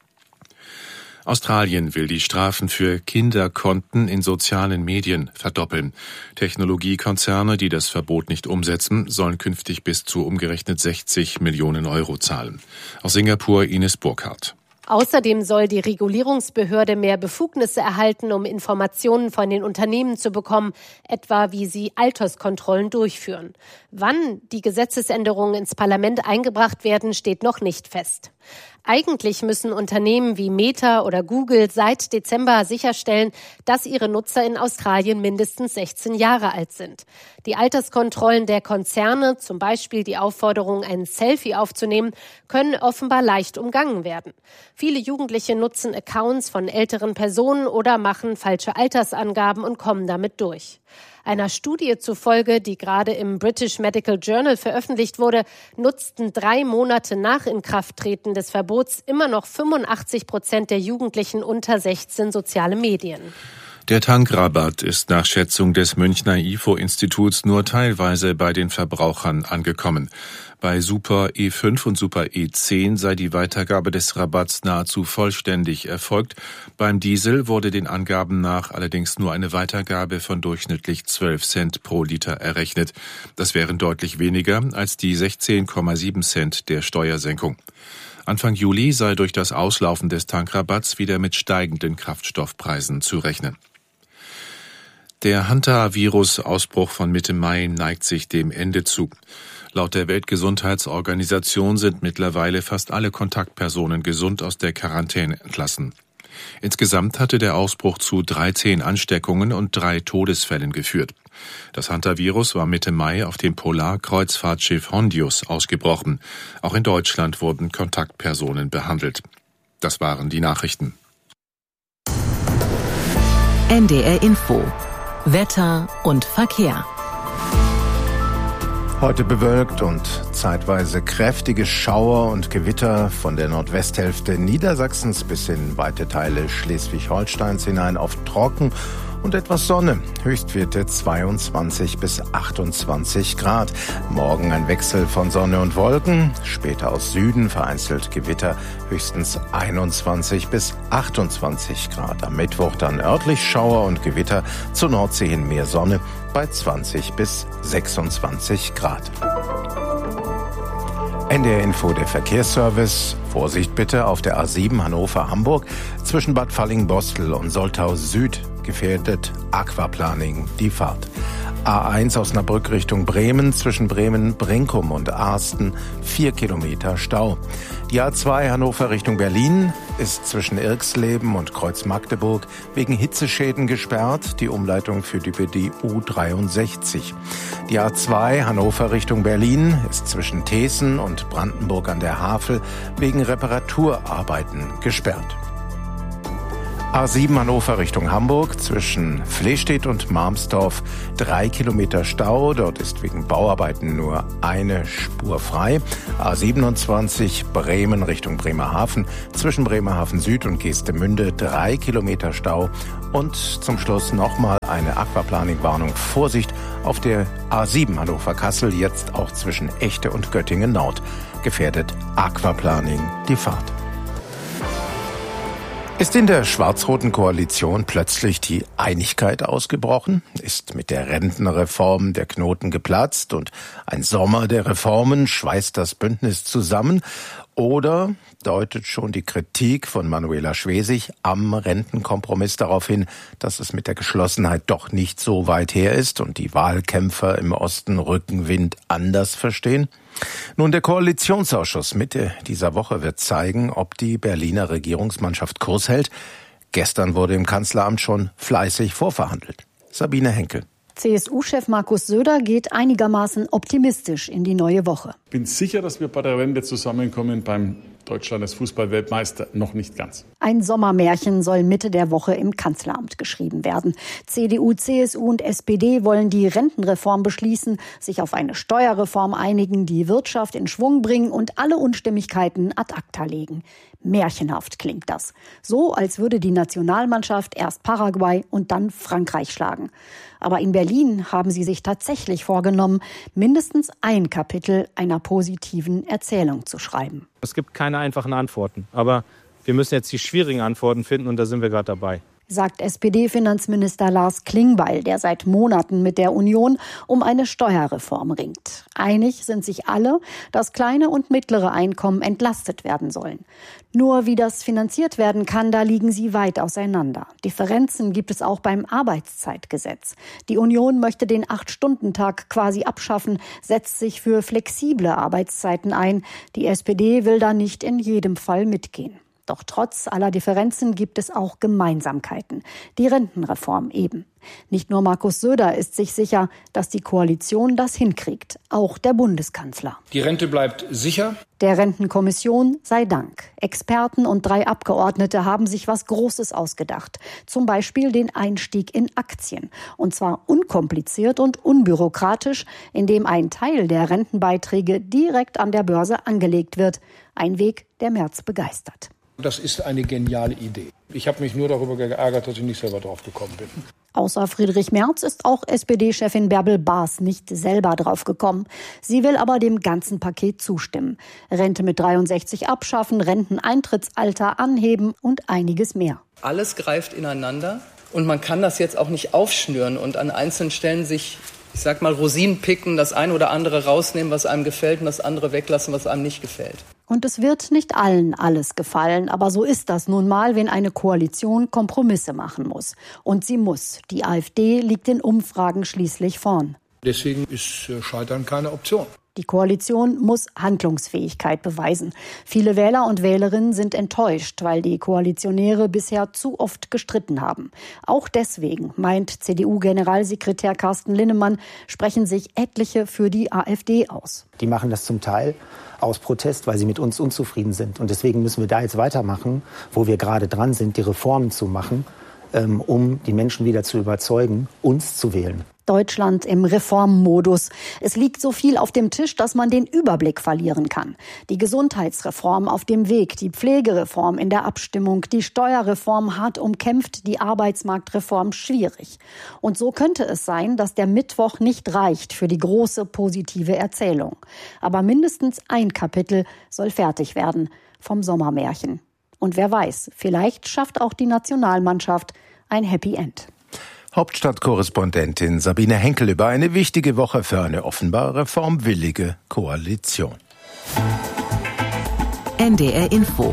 Australien will die Strafen für Kinderkonten in sozialen Medien verdoppeln. Technologiekonzerne, die das Verbot nicht umsetzen, sollen künftig bis zu umgerechnet 60 Millionen Euro zahlen. Aus Singapur Ines Burkhardt. Außerdem soll die Regulierungsbehörde mehr Befugnisse erhalten, um Informationen von den Unternehmen zu bekommen, etwa wie sie Alterskontrollen durchführen. Wann die Gesetzesänderungen ins Parlament eingebracht werden, steht noch nicht fest. Eigentlich müssen Unternehmen wie Meta oder Google seit Dezember sicherstellen, dass ihre Nutzer in Australien mindestens 16 Jahre alt sind. Die Alterskontrollen der Konzerne, zum Beispiel die Aufforderung, ein Selfie aufzunehmen, können offenbar leicht umgangen werden. Viele Jugendliche nutzen Accounts von älteren Personen oder machen falsche Altersangaben und kommen damit durch. Einer Studie zufolge, die gerade im British Medical Journal veröffentlicht wurde, nutzten 3 Monate nach Inkrafttreten des Verbots immer noch 85% der Jugendlichen unter 16 soziale Medien. Der Tankrabatt ist nach Schätzung des Münchner IFO-Instituts nur teilweise bei den Verbrauchern angekommen. Bei Super E5 und Super E10 sei die Weitergabe des Rabatts nahezu vollständig erfolgt. Beim Diesel wurde den Angaben nach allerdings nur eine Weitergabe von durchschnittlich 12 Cent pro Liter errechnet. Das wären deutlich weniger als die 16,7 Cent der Steuersenkung. Anfang Juli sei durch das Auslaufen des Tankrabatts wieder mit steigenden Kraftstoffpreisen zu rechnen. Der Hantavirus-Ausbruch von Mitte Mai neigt sich dem Ende zu. Laut der Weltgesundheitsorganisation sind mittlerweile fast alle Kontaktpersonen gesund aus der Quarantäne entlassen. Insgesamt hatte der Ausbruch zu 13 Ansteckungen und 3 Todesfällen geführt. Das Hantavirus war Mitte Mai auf dem Polarkreuzfahrtschiff Hondius ausgebrochen. Auch in Deutschland wurden Kontaktpersonen behandelt. Das waren die Nachrichten. NDR Info. Wetter und Verkehr. Heute bewölkt und zeitweise kräftige Schauer und Gewitter von der Nordwesthälfte Niedersachsens bis in weite Teile Schleswig-Holsteins hinein, oft trocken und etwas Sonne. Höchstwerte 22 bis 28 Grad. Morgen ein Wechsel von Sonne und Wolken. Später aus Süden vereinzelt Gewitter. Höchstens 21 bis 28 Grad. Am Mittwoch dann örtlich Schauer und Gewitter. Zur Nordsee hin mehr Sonne bei 20 bis 26 Grad. NDR Info, der Verkehrsservice. Vorsicht bitte auf der A7 Hannover-Hamburg zwischen Bad Fallingbostel und Soltau Süd gefährdet Aquaplaning die Fahrt. A1 Osnabrück Richtung Bremen zwischen Bremen-Brinkum und Asten 4 Kilometer Stau. Die A2 Hannover Richtung Berlin ist zwischen Irxleben und Kreuz-Magdeburg wegen Hitzeschäden gesperrt. Die Umleitung führt über die U63. Die A2 Hannover Richtung Berlin ist zwischen Teeßen und Brandenburg an der Havel wegen Reparaturarbeiten gesperrt. A7 Hannover Richtung Hamburg zwischen Flestedt und Marmsdorf 3 Kilometer Stau. Dort ist wegen Bauarbeiten nur eine Spur frei. A27 Bremen Richtung Bremerhaven zwischen Bremerhaven Süd und Geestemünde 3 Kilometer Stau. Und zum Schluss nochmal eine Aquaplaning-Warnung. Vorsicht auf der A7 Hannover-Kassel, jetzt auch zwischen Echte und Göttingen Nord. Gefährdet Aquaplaning die Fahrt. Ist in der schwarz-roten Koalition plötzlich die Einigkeit ausgebrochen? Ist mit der Rentenreform der Knoten geplatzt und ein Sommer der Reformen schweißt das Bündnis zusammen? Oder deutet schon die Kritik von Manuela Schwesig am Rentenkompromiss darauf hin, dass es mit der Geschlossenheit doch nicht so weit her ist und die Wahlkämpfer im Osten Rückenwind anders verstehen? Nun, der Koalitionsausschuss Mitte dieser Woche wird zeigen, ob die Berliner Regierungsmannschaft Kurs hält. Gestern wurde im Kanzleramt schon fleißig vorverhandelt. Sabine Henkel. CSU-Chef Markus Söder geht einigermaßen optimistisch in die neue Woche. Ich bin sicher, dass wir bei der Wende zusammenkommen. Beim Deutschland als Fußballweltmeister noch nicht ganz. Ein Sommermärchen soll Mitte der Woche im Kanzleramt geschrieben werden. CDU, CSU und SPD wollen die Rentenreform beschließen, sich auf eine Steuerreform einigen, die Wirtschaft in Schwung bringen und alle Unstimmigkeiten ad acta legen. Märchenhaft klingt das. So, als würde die Nationalmannschaft erst Paraguay und dann Frankreich schlagen. Aber in Berlin haben sie sich tatsächlich vorgenommen, mindestens ein Kapitel einer positiven Erzählung zu schreiben. Es gibt keine einfachen Antworten, aber wir müssen jetzt die schwierigen Antworten finden und da sind wir gerade dabei. Sagt SPD-Finanzminister Lars Klingbeil, der seit Monaten mit der Union um eine Steuerreform ringt. Einig sind sich alle, dass kleine und mittlere Einkommen entlastet werden sollen. Nur wie das finanziert werden kann, da liegen sie weit auseinander. Differenzen gibt es auch beim Arbeitszeitgesetz. Die Union möchte den 8-Stunden-Tag quasi abschaffen, setzt sich für flexible Arbeitszeiten ein. Die SPD will da nicht in jedem Fall mitgehen. Doch trotz aller Differenzen gibt es auch Gemeinsamkeiten. Die Rentenreform eben. Nicht nur Markus Söder ist sich sicher, dass die Koalition das hinkriegt. Auch der Bundeskanzler. Die Rente bleibt sicher. Der Rentenkommission sei Dank. Experten und 3 Abgeordnete haben sich was Großes ausgedacht. Zum Beispiel den Einstieg in Aktien. Und zwar unkompliziert und unbürokratisch, indem ein Teil der Rentenbeiträge direkt an der Börse angelegt wird. Ein Weg, der Merz begeistert. Das ist eine geniale Idee. Ich habe mich nur darüber geärgert, dass ich nicht selber drauf gekommen bin. Außer Friedrich Merz ist auch SPD-Chefin Bärbel Baas nicht selber drauf gekommen. Sie will aber dem ganzen Paket zustimmen. Rente mit 63 abschaffen, Renteneintrittsalter anheben und einiges mehr. Alles greift ineinander und man kann das jetzt auch nicht aufschnüren und an einzelnen Stellen sich, ich sag mal, Rosinen picken, das eine oder andere rausnehmen, was einem gefällt und das andere weglassen, was einem nicht gefällt. Und es wird nicht allen alles gefallen, aber so ist das nun mal, wenn eine Koalition Kompromisse machen muss. Und sie muss. Die AfD liegt in Umfragen schließlich vorn. Deswegen ist Scheitern keine Option. Die Koalition muss Handlungsfähigkeit beweisen. Viele Wähler und Wählerinnen sind enttäuscht, weil die Koalitionäre bisher zu oft gestritten haben. Auch deswegen, meint CDU-Generalsekretär Carsten Linnemann, sprechen sich etliche für die AfD aus. Die machen das zum Teil aus Protest, weil sie mit uns unzufrieden sind. Und deswegen müssen wir da jetzt weitermachen, wo wir gerade dran sind, die Reformen zu machen, um die Menschen wieder zu überzeugen, uns zu wählen. Deutschland im Reformmodus. Es liegt so viel auf dem Tisch, dass man den Überblick verlieren kann. Die Gesundheitsreform auf dem Weg, die Pflegereform in der Abstimmung, die Steuerreform hart umkämpft, die Arbeitsmarktreform schwierig. Und so könnte es sein, dass der Mittwoch nicht reicht für die große positive Erzählung. Aber mindestens ein Kapitel soll fertig werden vom Sommermärchen. Und wer weiß, vielleicht schafft auch die Nationalmannschaft ein Happy End. Hauptstadtkorrespondentin Sabine Henkel über eine wichtige Woche für eine offenbar reformwillige Koalition. NDR Info.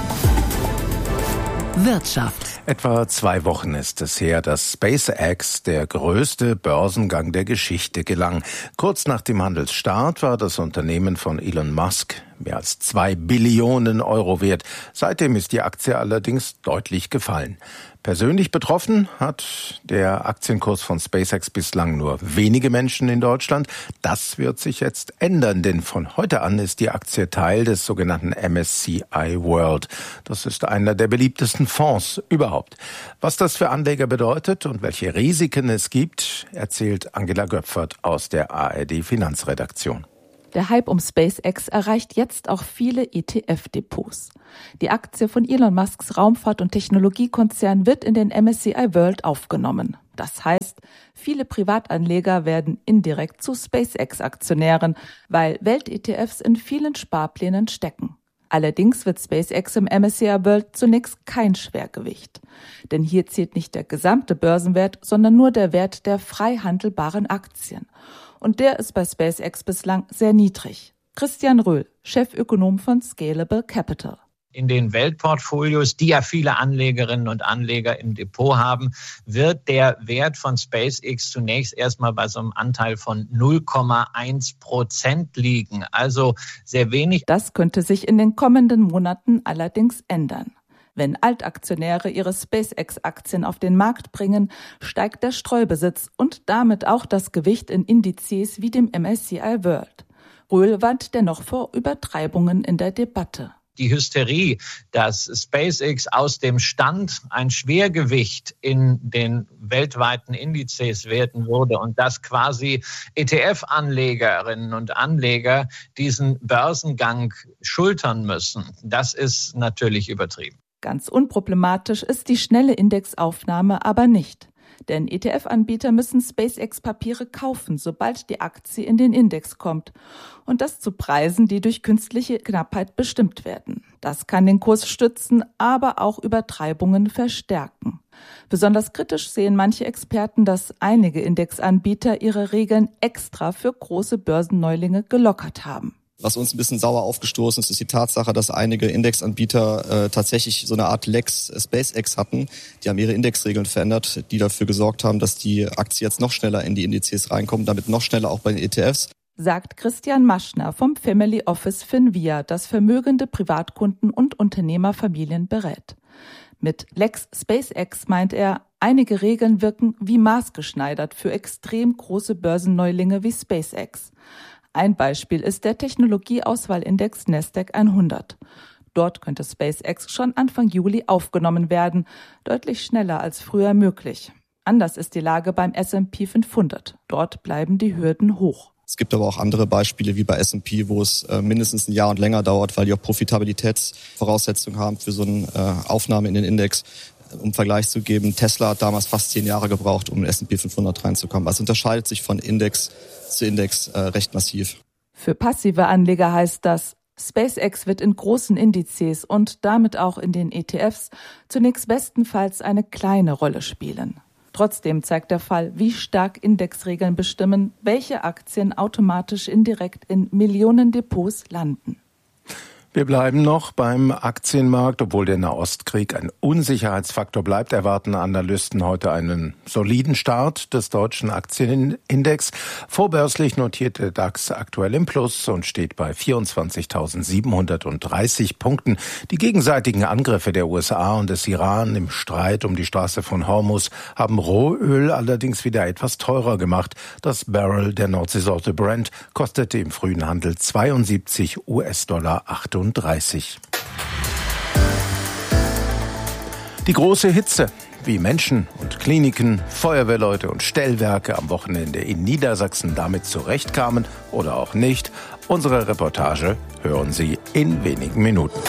Wirtschaft. Etwa 2 Wochen ist es her, dass SpaceX der größte Börsengang der Geschichte gelang. Kurz nach dem Handelsstart war das Unternehmen von Elon Musk mehr als 2 Billionen Euro wert. Seitdem ist die Aktie allerdings deutlich gefallen. Persönlich betroffen hat der Aktienkurs von SpaceX bislang nur wenige Menschen in Deutschland. Das wird sich jetzt ändern, denn von heute an ist die Aktie Teil des sogenannten MSCI World. Das ist einer der beliebtesten Fonds überhaupt. Was das für Anleger bedeutet und welche Risiken es gibt, erzählt Angela Göpfert aus der ARD Finanzredaktion. Der Hype um SpaceX erreicht jetzt auch viele ETF-Depots. Die Aktie von Elon Musks Raumfahrt- und Technologiekonzern wird in den MSCI World aufgenommen. Das heißt, viele Privatanleger werden indirekt zu SpaceX-Aktionären, weil Welt-ETFs in vielen Sparplänen stecken. Allerdings wird SpaceX im MSCI World zunächst kein Schwergewicht. Denn hier zählt nicht der gesamte Börsenwert, sondern nur der Wert der frei handelbaren Aktien. Und der ist bei SpaceX bislang sehr niedrig. Christian Röhl, Chefökonom von Scalable Capital. In den Weltportfolios, die ja viele Anlegerinnen und Anleger im Depot haben, wird der Wert von SpaceX zunächst erstmal bei so einem Anteil von 0,1% liegen. Also sehr wenig. Das könnte sich in den kommenden Monaten allerdings ändern. Wenn Altaktionäre ihre SpaceX-Aktien auf den Markt bringen, steigt der Streubesitz und damit auch das Gewicht in Indizes wie dem MSCI World. Röhl warnt dennoch vor Übertreibungen in der Debatte. Die Hysterie, dass SpaceX aus dem Stand ein Schwergewicht in den weltweiten Indizes werden würde und dass quasi ETF-Anlegerinnen und Anleger diesen Börsengang schultern müssen, das ist natürlich übertrieben. Ganz unproblematisch ist die schnelle Indexaufnahme aber nicht. Denn ETF-Anbieter müssen SpaceX-Papiere kaufen, sobald die Aktie in den Index kommt. Und das zu Preisen, die durch künstliche Knappheit bestimmt werden. Das kann den Kurs stützen, aber auch Übertreibungen verstärken. Besonders kritisch sehen manche Experten, dass einige Indexanbieter ihre Regeln extra für große Börsenneulinge gelockert haben. Was uns ein bisschen sauer aufgestoßen ist, ist die Tatsache, dass einige Indexanbieter tatsächlich so eine Art Lex SpaceX hatten. Die haben ihre Indexregeln verändert, die dafür gesorgt haben, dass die Aktie jetzt noch schneller in die Indizes reinkommt, damit noch schneller auch bei den ETFs. Sagt Christian Maschner vom Family Office Finvia, das vermögende Privatkunden und Unternehmerfamilien berät. Mit Lex SpaceX meint er, einige Regeln wirken wie maßgeschneidert für extrem große Börsenneulinge wie SpaceX. Ein Beispiel ist der Technologieauswahlindex Nasdaq 100. Dort könnte SpaceX schon Anfang Juli aufgenommen werden, deutlich schneller als früher möglich. Anders ist die Lage beim S&P 500. Dort bleiben die Hürden hoch. Es gibt aber auch andere Beispiele wie bei S&P, wo es mindestens ein Jahr und länger dauert, weil die auch Profitabilitätsvoraussetzungen haben für so eine Aufnahme in den Index. Um Vergleich zu geben, Tesla hat damals fast 10 Jahre gebraucht, um in den S&P 500 reinzukommen. Also unterscheidet sich von Index zu Index recht massiv. Für passive Anleger heißt das, SpaceX wird in großen Indizes und damit auch in den ETFs zunächst bestenfalls eine kleine Rolle spielen. Trotzdem zeigt der Fall, wie stark Indexregeln bestimmen, welche Aktien automatisch indirekt in Millionen Depots landen. Wir bleiben noch beim Aktienmarkt. Obwohl der Nahostkrieg ein Unsicherheitsfaktor bleibt, erwarten Analysten heute einen soliden Start des deutschen Aktienindex. Vorbörslich notiert der DAX aktuell im Plus und steht bei 24.730 Punkten. Die gegenseitigen Angriffe der USA und des Iran im Streit um die Straße von Hormuz haben Rohöl allerdings wieder etwas teurer gemacht. Das Barrel der Nordseesorte Brent kostete im frühen Handel 72 US-Dollar 38. Die große Hitze, wie Menschen und Kliniken, Feuerwehrleute und Stellwerke am Wochenende in Niedersachsen damit zurechtkamen oder auch nicht. Unsere Reportage hören Sie in wenigen Minuten.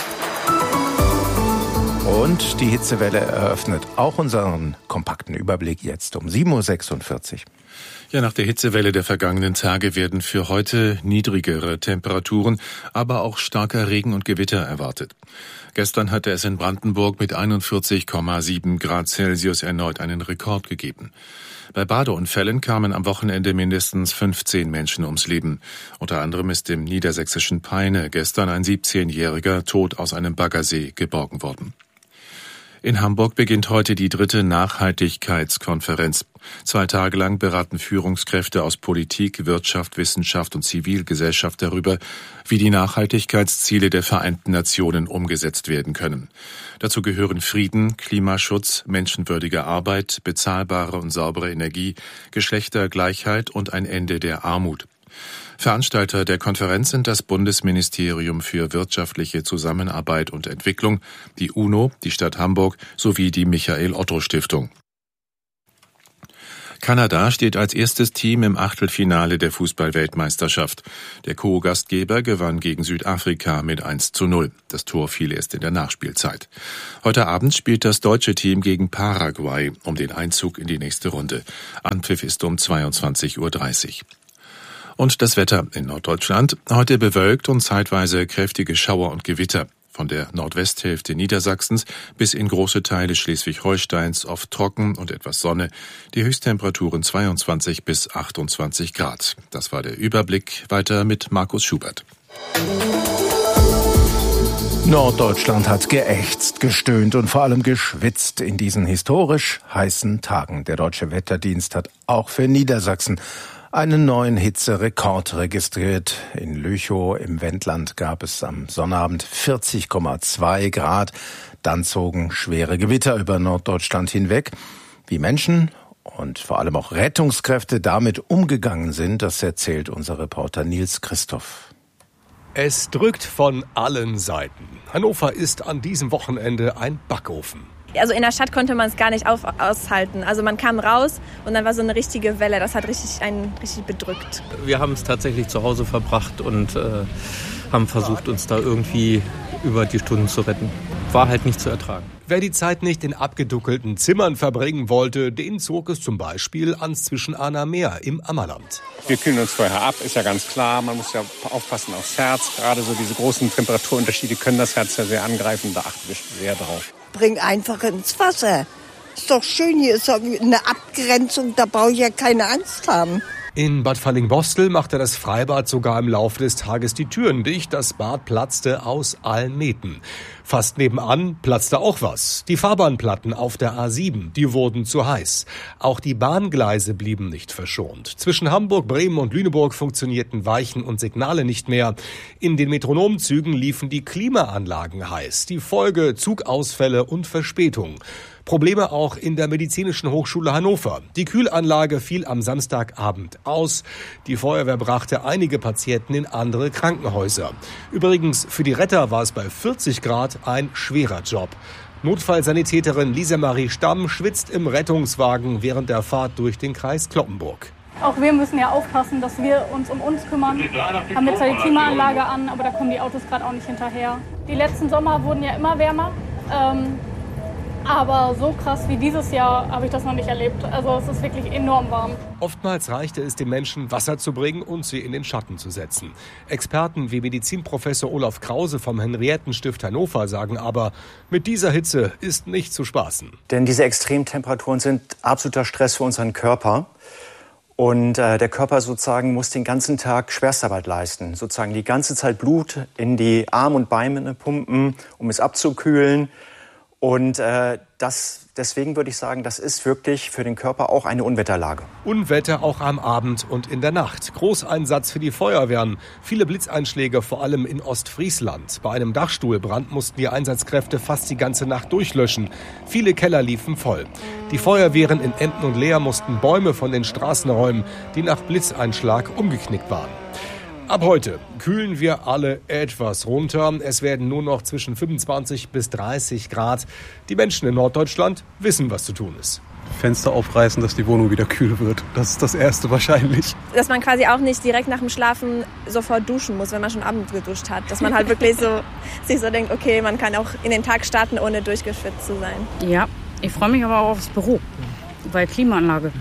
Und die Hitzewelle eröffnet auch unseren kompakten Überblick jetzt um 7.46 Uhr. Ja, nach der Hitzewelle der vergangenen Tage werden für heute niedrigere Temperaturen, aber auch starker Regen und Gewitter erwartet. Gestern hatte es in Brandenburg mit 41,7 Grad Celsius erneut einen Rekord gegeben. Bei Badeunfällen kamen am Wochenende mindestens 15 Menschen ums Leben. Unter anderem ist im niedersächsischen Peine gestern ein 17-Jähriger tot aus einem Baggersee geborgen worden. In Hamburg beginnt heute die 3. Nachhaltigkeitskonferenz. 2 Tage lang beraten Führungskräfte aus Politik, Wirtschaft, Wissenschaft und Zivilgesellschaft darüber, wie die Nachhaltigkeitsziele der Vereinten Nationen umgesetzt werden können. Dazu gehören Frieden, Klimaschutz, menschenwürdige Arbeit, bezahlbare und saubere Energie, Geschlechtergleichheit und ein Ende der Armut. Veranstalter der Konferenz sind das Bundesministerium für wirtschaftliche Zusammenarbeit und Entwicklung, die UNO, die Stadt Hamburg sowie die Michael-Otto-Stiftung. Kanada steht als erstes Team im Achtelfinale der Fußball-Weltmeisterschaft. Der Co-Gastgeber gewann gegen Südafrika mit 1:0. Das Tor fiel erst in der Nachspielzeit. Heute Abend spielt das deutsche Team gegen Paraguay um den Einzug in die nächste Runde. Anpfiff ist um 22:30 Uhr. Und das Wetter in Norddeutschland. Heute bewölkt und zeitweise kräftige Schauer und Gewitter. Von der Nordwesthälfte Niedersachsens bis in große Teile Schleswig-Holsteins oft trocken und etwas Sonne. Die Höchsttemperaturen 22 bis 28 Grad. Das war der Überblick. Weiter mit Markus Schubert. Norddeutschland hat geächzt, gestöhnt und vor allem geschwitzt in diesen historisch heißen Tagen. Der Deutsche Wetterdienst hat auch für Niedersachsen einen neuen Hitzerekord registriert. In Lüchow im Wendland gab es am Sonnabend 40,2 Grad. Dann zogen schwere Gewitter über Norddeutschland hinweg. Wie Menschen und vor allem auch Rettungskräfte damit umgegangen sind, das erzählt unser Reporter Nils Christoph. Es drückt von allen Seiten. Hannover ist an diesem Wochenende ein Backofen. Also in der Stadt konnte man es gar nicht aushalten. Also man kam raus und dann war so eine richtige Welle. Das hat einen richtig bedrückt. Wir haben es tatsächlich zu Hause verbracht und haben versucht, uns da irgendwie über die Stunden zu retten. War halt nicht zu ertragen. Wer die Zeit nicht in abgeduckelten Zimmern verbringen wollte, den zog es zum Beispiel ans Zwischenahner Meer im Ammerland. Wir kühlen uns vorher ab, ist ja ganz klar. Man muss ja aufpassen aufs Herz. Gerade so diese großen Temperaturunterschiede können das Herz ja sehr angreifen. Da achten wir sehr drauf. Bring einfach ins Wasser. Ist doch schön, hier ist doch eine Abgrenzung, da brauche ich ja keine Angst haben. In Bad Fallingbostel machte das Freibad sogar im Laufe des Tages die Türen dicht. Das Bad platzte aus allen Nähten. Fast nebenan platzte auch was. Die Fahrbahnplatten auf der A7, die wurden zu heiß. Auch die Bahngleise blieben nicht verschont. Zwischen Hamburg, Bremen und Lüneburg funktionierten Weichen und Signale nicht mehr. In den Metronomzügen liefen die Klimaanlagen heiß. Die Folge: Zugausfälle und Verspätung. Probleme auch in der Medizinischen Hochschule Hannover. Die Kühlanlage fiel am Samstagabend aus. Die Feuerwehr brachte einige Patienten in andere Krankenhäuser. Übrigens, für die Retter war es bei 40 Grad ein schwerer Job. Notfallsanitäterin Lisa Marie Stamm schwitzt im Rettungswagen während der Fahrt durch den Kreis Cloppenburg. Auch wir müssen ja aufpassen, dass wir uns um uns kümmern. Haben jetzt zwar die Klimaanlage an, aber da kommen die Autos gerade auch nicht hinterher. Die letzten Sommer wurden ja immer wärmer. Aber so krass wie dieses Jahr habe ich das noch nicht erlebt. Also es ist wirklich enorm warm. Oftmals reichte es den Menschen, Wasser zu bringen und sie in den Schatten zu setzen. Experten wie Medizinprofessor Olaf Krause vom Henriettenstift Hannover sagen aber, mit dieser Hitze ist nicht zu spaßen. Denn diese Extremtemperaturen sind absoluter Stress für unseren Körper. Und der Körper sozusagen muss den ganzen Tag Schwerstarbeit leisten. Sozusagen die ganze Zeit Blut in die Arme und Beine pumpen, um es abzukühlen. Und deswegen würde ich sagen, das ist wirklich für den Körper auch eine Unwetterlage. Unwetter auch am Abend und in der Nacht. Großeinsatz für die Feuerwehren. Viele Blitzeinschläge, vor allem in Ostfriesland. Bei einem Dachstuhlbrand mussten die Einsatzkräfte fast die ganze Nacht durchlöschen. Viele Keller liefen voll. Die Feuerwehren in Emden und Leer mussten Bäume von den Straßen räumen, die nach Blitzeinschlag umgeknickt waren. Ab heute kühlen wir alle etwas runter. Es werden nur noch zwischen 25 bis 30 Grad. Die Menschen in Norddeutschland wissen, was zu tun ist. Fenster aufreißen, dass die Wohnung wieder kühl wird. Das ist das Erste wahrscheinlich. Dass man quasi auch nicht direkt nach dem Schlafen sofort duschen muss, wenn man schon abends geduscht hat. Dass man halt wirklich sich so denkt, okay, man kann auch in den Tag starten, ohne durchgeschwitzt zu sein. Ja, ich freue mich aber auch aufs Büro, weil Klimaanlage.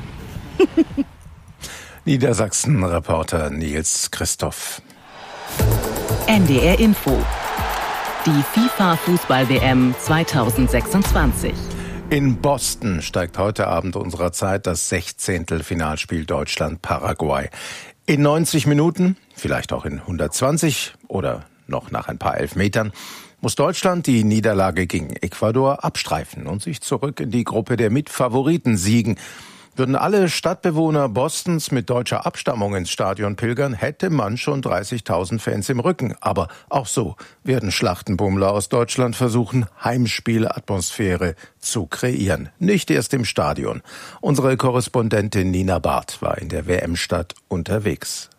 Niedersachsen-Reporter Nils Christoph. NDR Info. Die FIFA-Fußball-WM 2026. In Boston steigt heute Abend unserer Zeit das 16. Finalspiel Deutschland-Paraguay. In 90 Minuten, vielleicht auch in 120 oder noch nach ein paar Elfmetern, muss Deutschland die Niederlage gegen Ecuador abstreifen und sich zurück in die Gruppe der Mitfavoriten siegen. Würden alle Stadtbewohner Bostons mit deutscher Abstammung ins Stadion pilgern, hätte man schon 30.000 Fans im Rücken. Aber auch so werden Schlachtenbummler aus Deutschland versuchen, Heimspielatmosphäre zu kreieren. Nicht erst im Stadion. Unsere Korrespondentin Nina Barth war in der WM-Stadt unterwegs.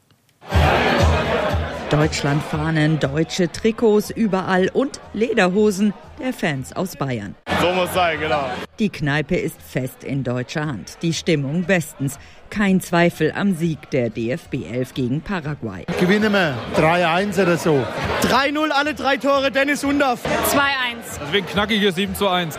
Deutschlandfahnen, deutsche Trikots überall und Lederhosen der Fans aus Bayern. So muss sein, genau. Die Kneipe ist fest in deutscher Hand. Die Stimmung bestens. Kein Zweifel am Sieg der DFB-11 gegen Paraguay. Gewinnen wir 3-1 oder so. 3-0, alle 3 Tore, Dennis Undaff. 2-1. Deswegen knackige 7-1.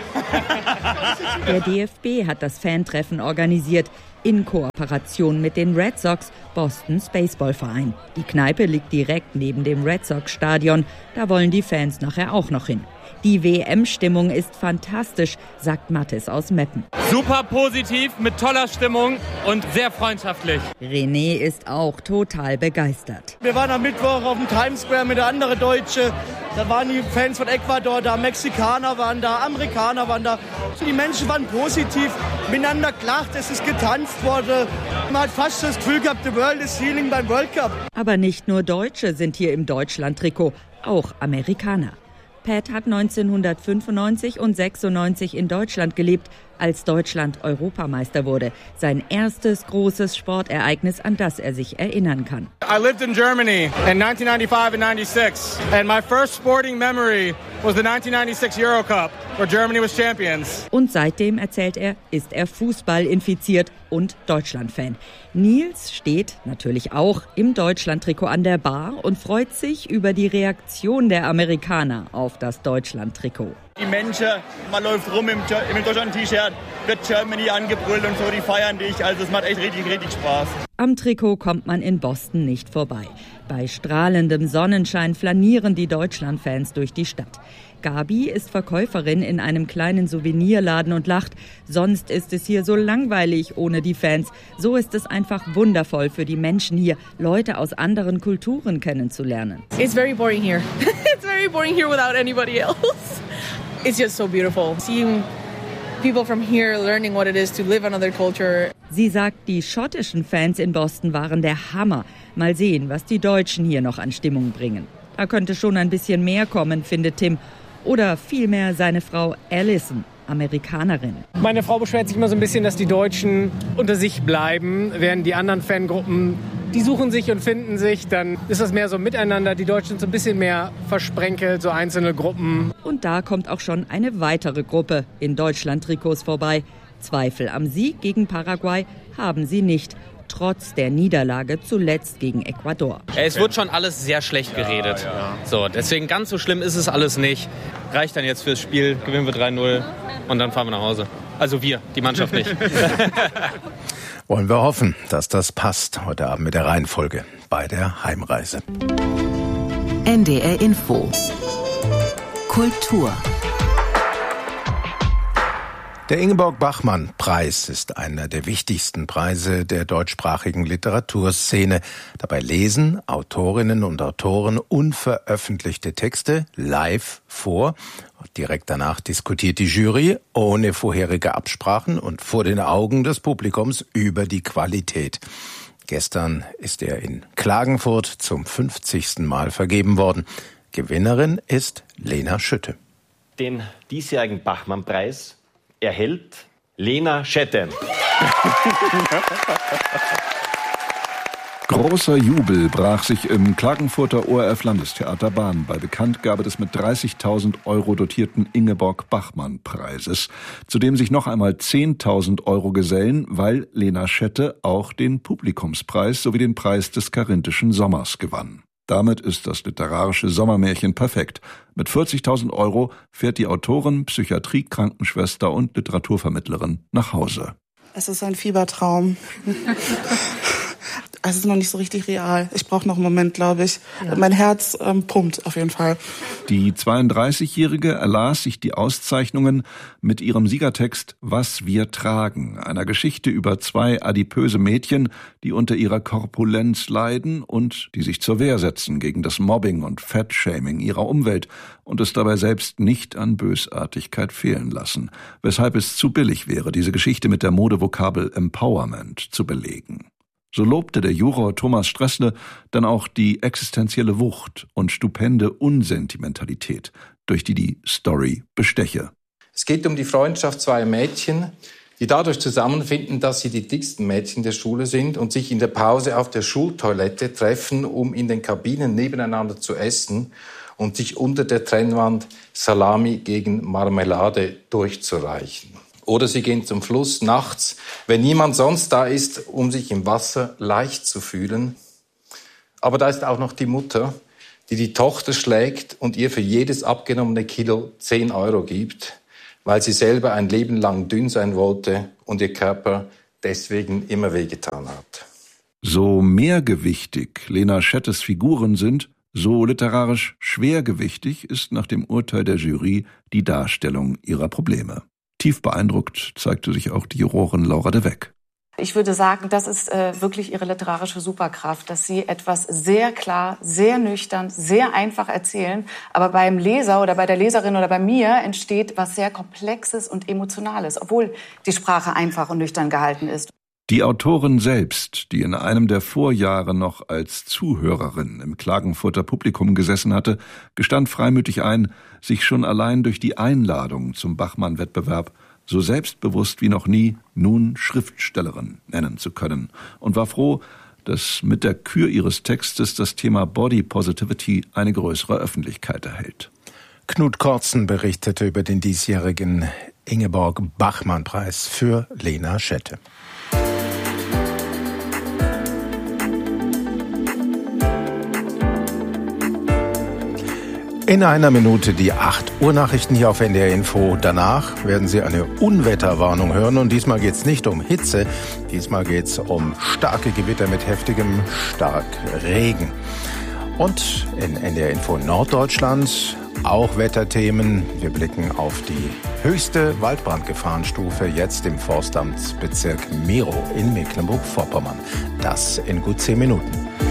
Der DFB hat das Fantreffen organisiert. In Kooperation mit den Red Sox, Bostons Baseballverein. Die Kneipe liegt direkt neben dem Red Sox-Stadion. Da wollen die Fans nachher auch noch hin. Die WM-Stimmung ist fantastisch, sagt Mathis aus Meppen. Super positiv, mit toller Stimmung und sehr freundschaftlich. René ist auch total begeistert. Wir waren am Mittwoch auf dem Times Square mit der anderen Deutsche. Da waren die Fans von Ecuador da, Mexikaner waren da, Amerikaner waren da. Die Menschen waren positiv, miteinander gelacht, es ist getanzt worden. Man hat fast das Gefühl gehabt, the world is healing beim World Cup. Aber nicht nur Deutsche sind hier im Deutschland-Trikot, auch Amerikaner. Pat hat 1995 und 96 in Deutschland gelebt, als Deutschland Europameister wurde. Sein erstes großes Sportereignis, an das er sich erinnern kann. I lived in Germany in 1995 and 96, and my first sporting memory was the 1996 Euro Cup, where Germany was champions. Und seitdem, erzählt er, ist er Fußball infiziert und Deutschland-Fan. Nils steht natürlich auch im Deutschland-Trikot an der Bar und freut sich über die Reaktion der Amerikaner auf das Deutschland-Trikot. Die Menschen, man läuft rum im Deutschland-T-Shirt, wird Germany angebrüllt und so, die feiern dich. Also es macht echt richtig, richtig Spaß. Am Trikot kommt man in Boston nicht vorbei. Bei strahlendem Sonnenschein flanieren die Deutschland-Fans durch die Stadt. Gabi ist Verkäuferin in einem kleinen Souvenirladen und lacht. Sonst ist es hier so langweilig ohne die Fans. So ist es einfach wundervoll für die Menschen hier, Leute aus anderen Kulturen kennenzulernen. It's very boring here. It's very boring here without anybody else. It's just so beautiful. Seeing people from here learning what it is to live another culture. Sie sagt, die schottischen Fans in Boston waren der Hammer. Mal sehen, was die Deutschen hier noch an Stimmung bringen. Da könnte schon ein bisschen mehr kommen, findet Tim. Oder vielmehr seine Frau Alison, Amerikanerin. Meine Frau beschwert sich immer so ein bisschen, dass die Deutschen unter sich bleiben, während die anderen Fangruppen, die suchen sich und finden sich. Dann ist das mehr so miteinander. Die Deutschen sind so ein bisschen mehr versprenkelt, so einzelne Gruppen. Und da kommt auch schon eine weitere Gruppe in Deutschland-Trikots vorbei. Zweifel am Sieg gegen Paraguay haben sie nicht. Trotz der Niederlage zuletzt gegen Ecuador. Es wird schon alles sehr schlecht geredet. Ja. So, deswegen ganz so schlimm ist es alles nicht. Reicht dann jetzt fürs Spiel, gewinnen wir 3-0 und dann fahren wir nach Hause. Also wir, die Mannschaft nicht. Wollen wir hoffen, dass das passt heute Abend mit der Reihenfolge bei der Heimreise. NDR Info. Kultur. Der Ingeborg-Bachmann-Preis ist einer der wichtigsten Preise der deutschsprachigen Literaturszene. Dabei lesen Autorinnen und Autoren unveröffentlichte Texte live vor. Direkt danach diskutiert die Jury ohne vorherige Absprachen und vor den Augen des Publikums über die Qualität. Gestern ist er in Klagenfurt zum 50. Mal vergeben worden. Gewinnerin ist Lena Schütte. Den diesjährigen Bachmann-Preis erhält Lena Schütte. Großer Jubel brach sich im Klagenfurter ORF-Landestheater Bahn bei Bekanntgabe des mit 30.000 € dotierten Ingeborg-Bachmann-Preises, zu dem sich noch einmal 10.000 € gesellen, weil Lena Schütte auch den Publikumspreis sowie den Preis des Karinthischen Sommers gewann. Damit ist das literarische Sommermärchen perfekt. Mit 40.000 € fährt die Autorin, Psychiatrie-Krankenschwester und Literaturvermittlerin nach Hause. Es ist ein Fiebertraum. es ist noch nicht so richtig real. Ich brauche noch einen Moment, glaube ich. Ja. Mein Herz pumpt auf jeden Fall. Die 32-Jährige erlas sich die Auszeichnungen mit ihrem Siegertext »Was wir tragen«, einer Geschichte über 2 adipöse Mädchen, die unter ihrer Korpulenz leiden und die sich zur Wehr setzen gegen das Mobbing und Fettshaming ihrer Umwelt und es dabei selbst nicht an Bösartigkeit fehlen lassen, weshalb es zu billig wäre, diese Geschichte mit der Modevokabel Empowerment zu belegen. So lobte der Juror Thomas Stressle dann auch die existenzielle Wucht und stupende Unsentimentalität, durch die Story besteche. Es geht um die Freundschaft zweier Mädchen, die dadurch zusammenfinden, dass sie die dicksten Mädchen der Schule sind und sich in der Pause auf der Schultoilette treffen, um in den Kabinen nebeneinander zu essen und sich unter der Trennwand Salami gegen Marmelade durchzureichen. Oder sie gehen zum Fluss nachts, wenn niemand sonst da ist, um sich im Wasser leicht zu fühlen. Aber da ist auch noch die Mutter, die die Tochter schlägt und ihr für jedes abgenommene Kilo 10 € gibt, weil sie selber ein Leben lang dünn sein wollte und ihr Körper deswegen immer wehgetan hat. So mehrgewichtig Lena Schettes Figuren sind, so literarisch schwergewichtig ist nach dem Urteil der Jury die Darstellung ihrer Probleme. Tief beeindruckt zeigte sich auch die Jurorin Laura de Weck. Ich würde sagen, das ist wirklich ihre literarische Superkraft, dass sie etwas sehr klar, sehr nüchtern, sehr einfach erzählen, aber beim Leser oder bei der Leserin oder bei mir entsteht was sehr Komplexes und Emotionales, obwohl die Sprache einfach und nüchtern gehalten ist. Die Autorin selbst, die in einem der Vorjahre noch als Zuhörerin im Klagenfurter Publikum gesessen hatte, gestand freimütig ein, sich schon allein durch die Einladung zum Bachmann-Wettbewerb so selbstbewusst wie noch nie nun Schriftstellerin nennen zu können und war froh, dass mit der Kür ihres Textes das Thema Body Positivity eine größere Öffentlichkeit erhält. Knut Kortzen berichtete über den diesjährigen Ingeborg-Bachmann-Preis für Lena Schette. In einer Minute die 8 Uhr Nachrichten hier auf NDR Info. Danach werden Sie eine Unwetterwarnung hören und diesmal geht es nicht um Hitze, diesmal geht es um starke Gewitter mit heftigem Starkregen. Und in NDR Info Norddeutschland auch Wetterthemen. Wir blicken auf die höchste Waldbrandgefahrenstufe jetzt im Forstamtsbezirk Merow in Mecklenburg-Vorpommern. Das in gut 10 Minuten.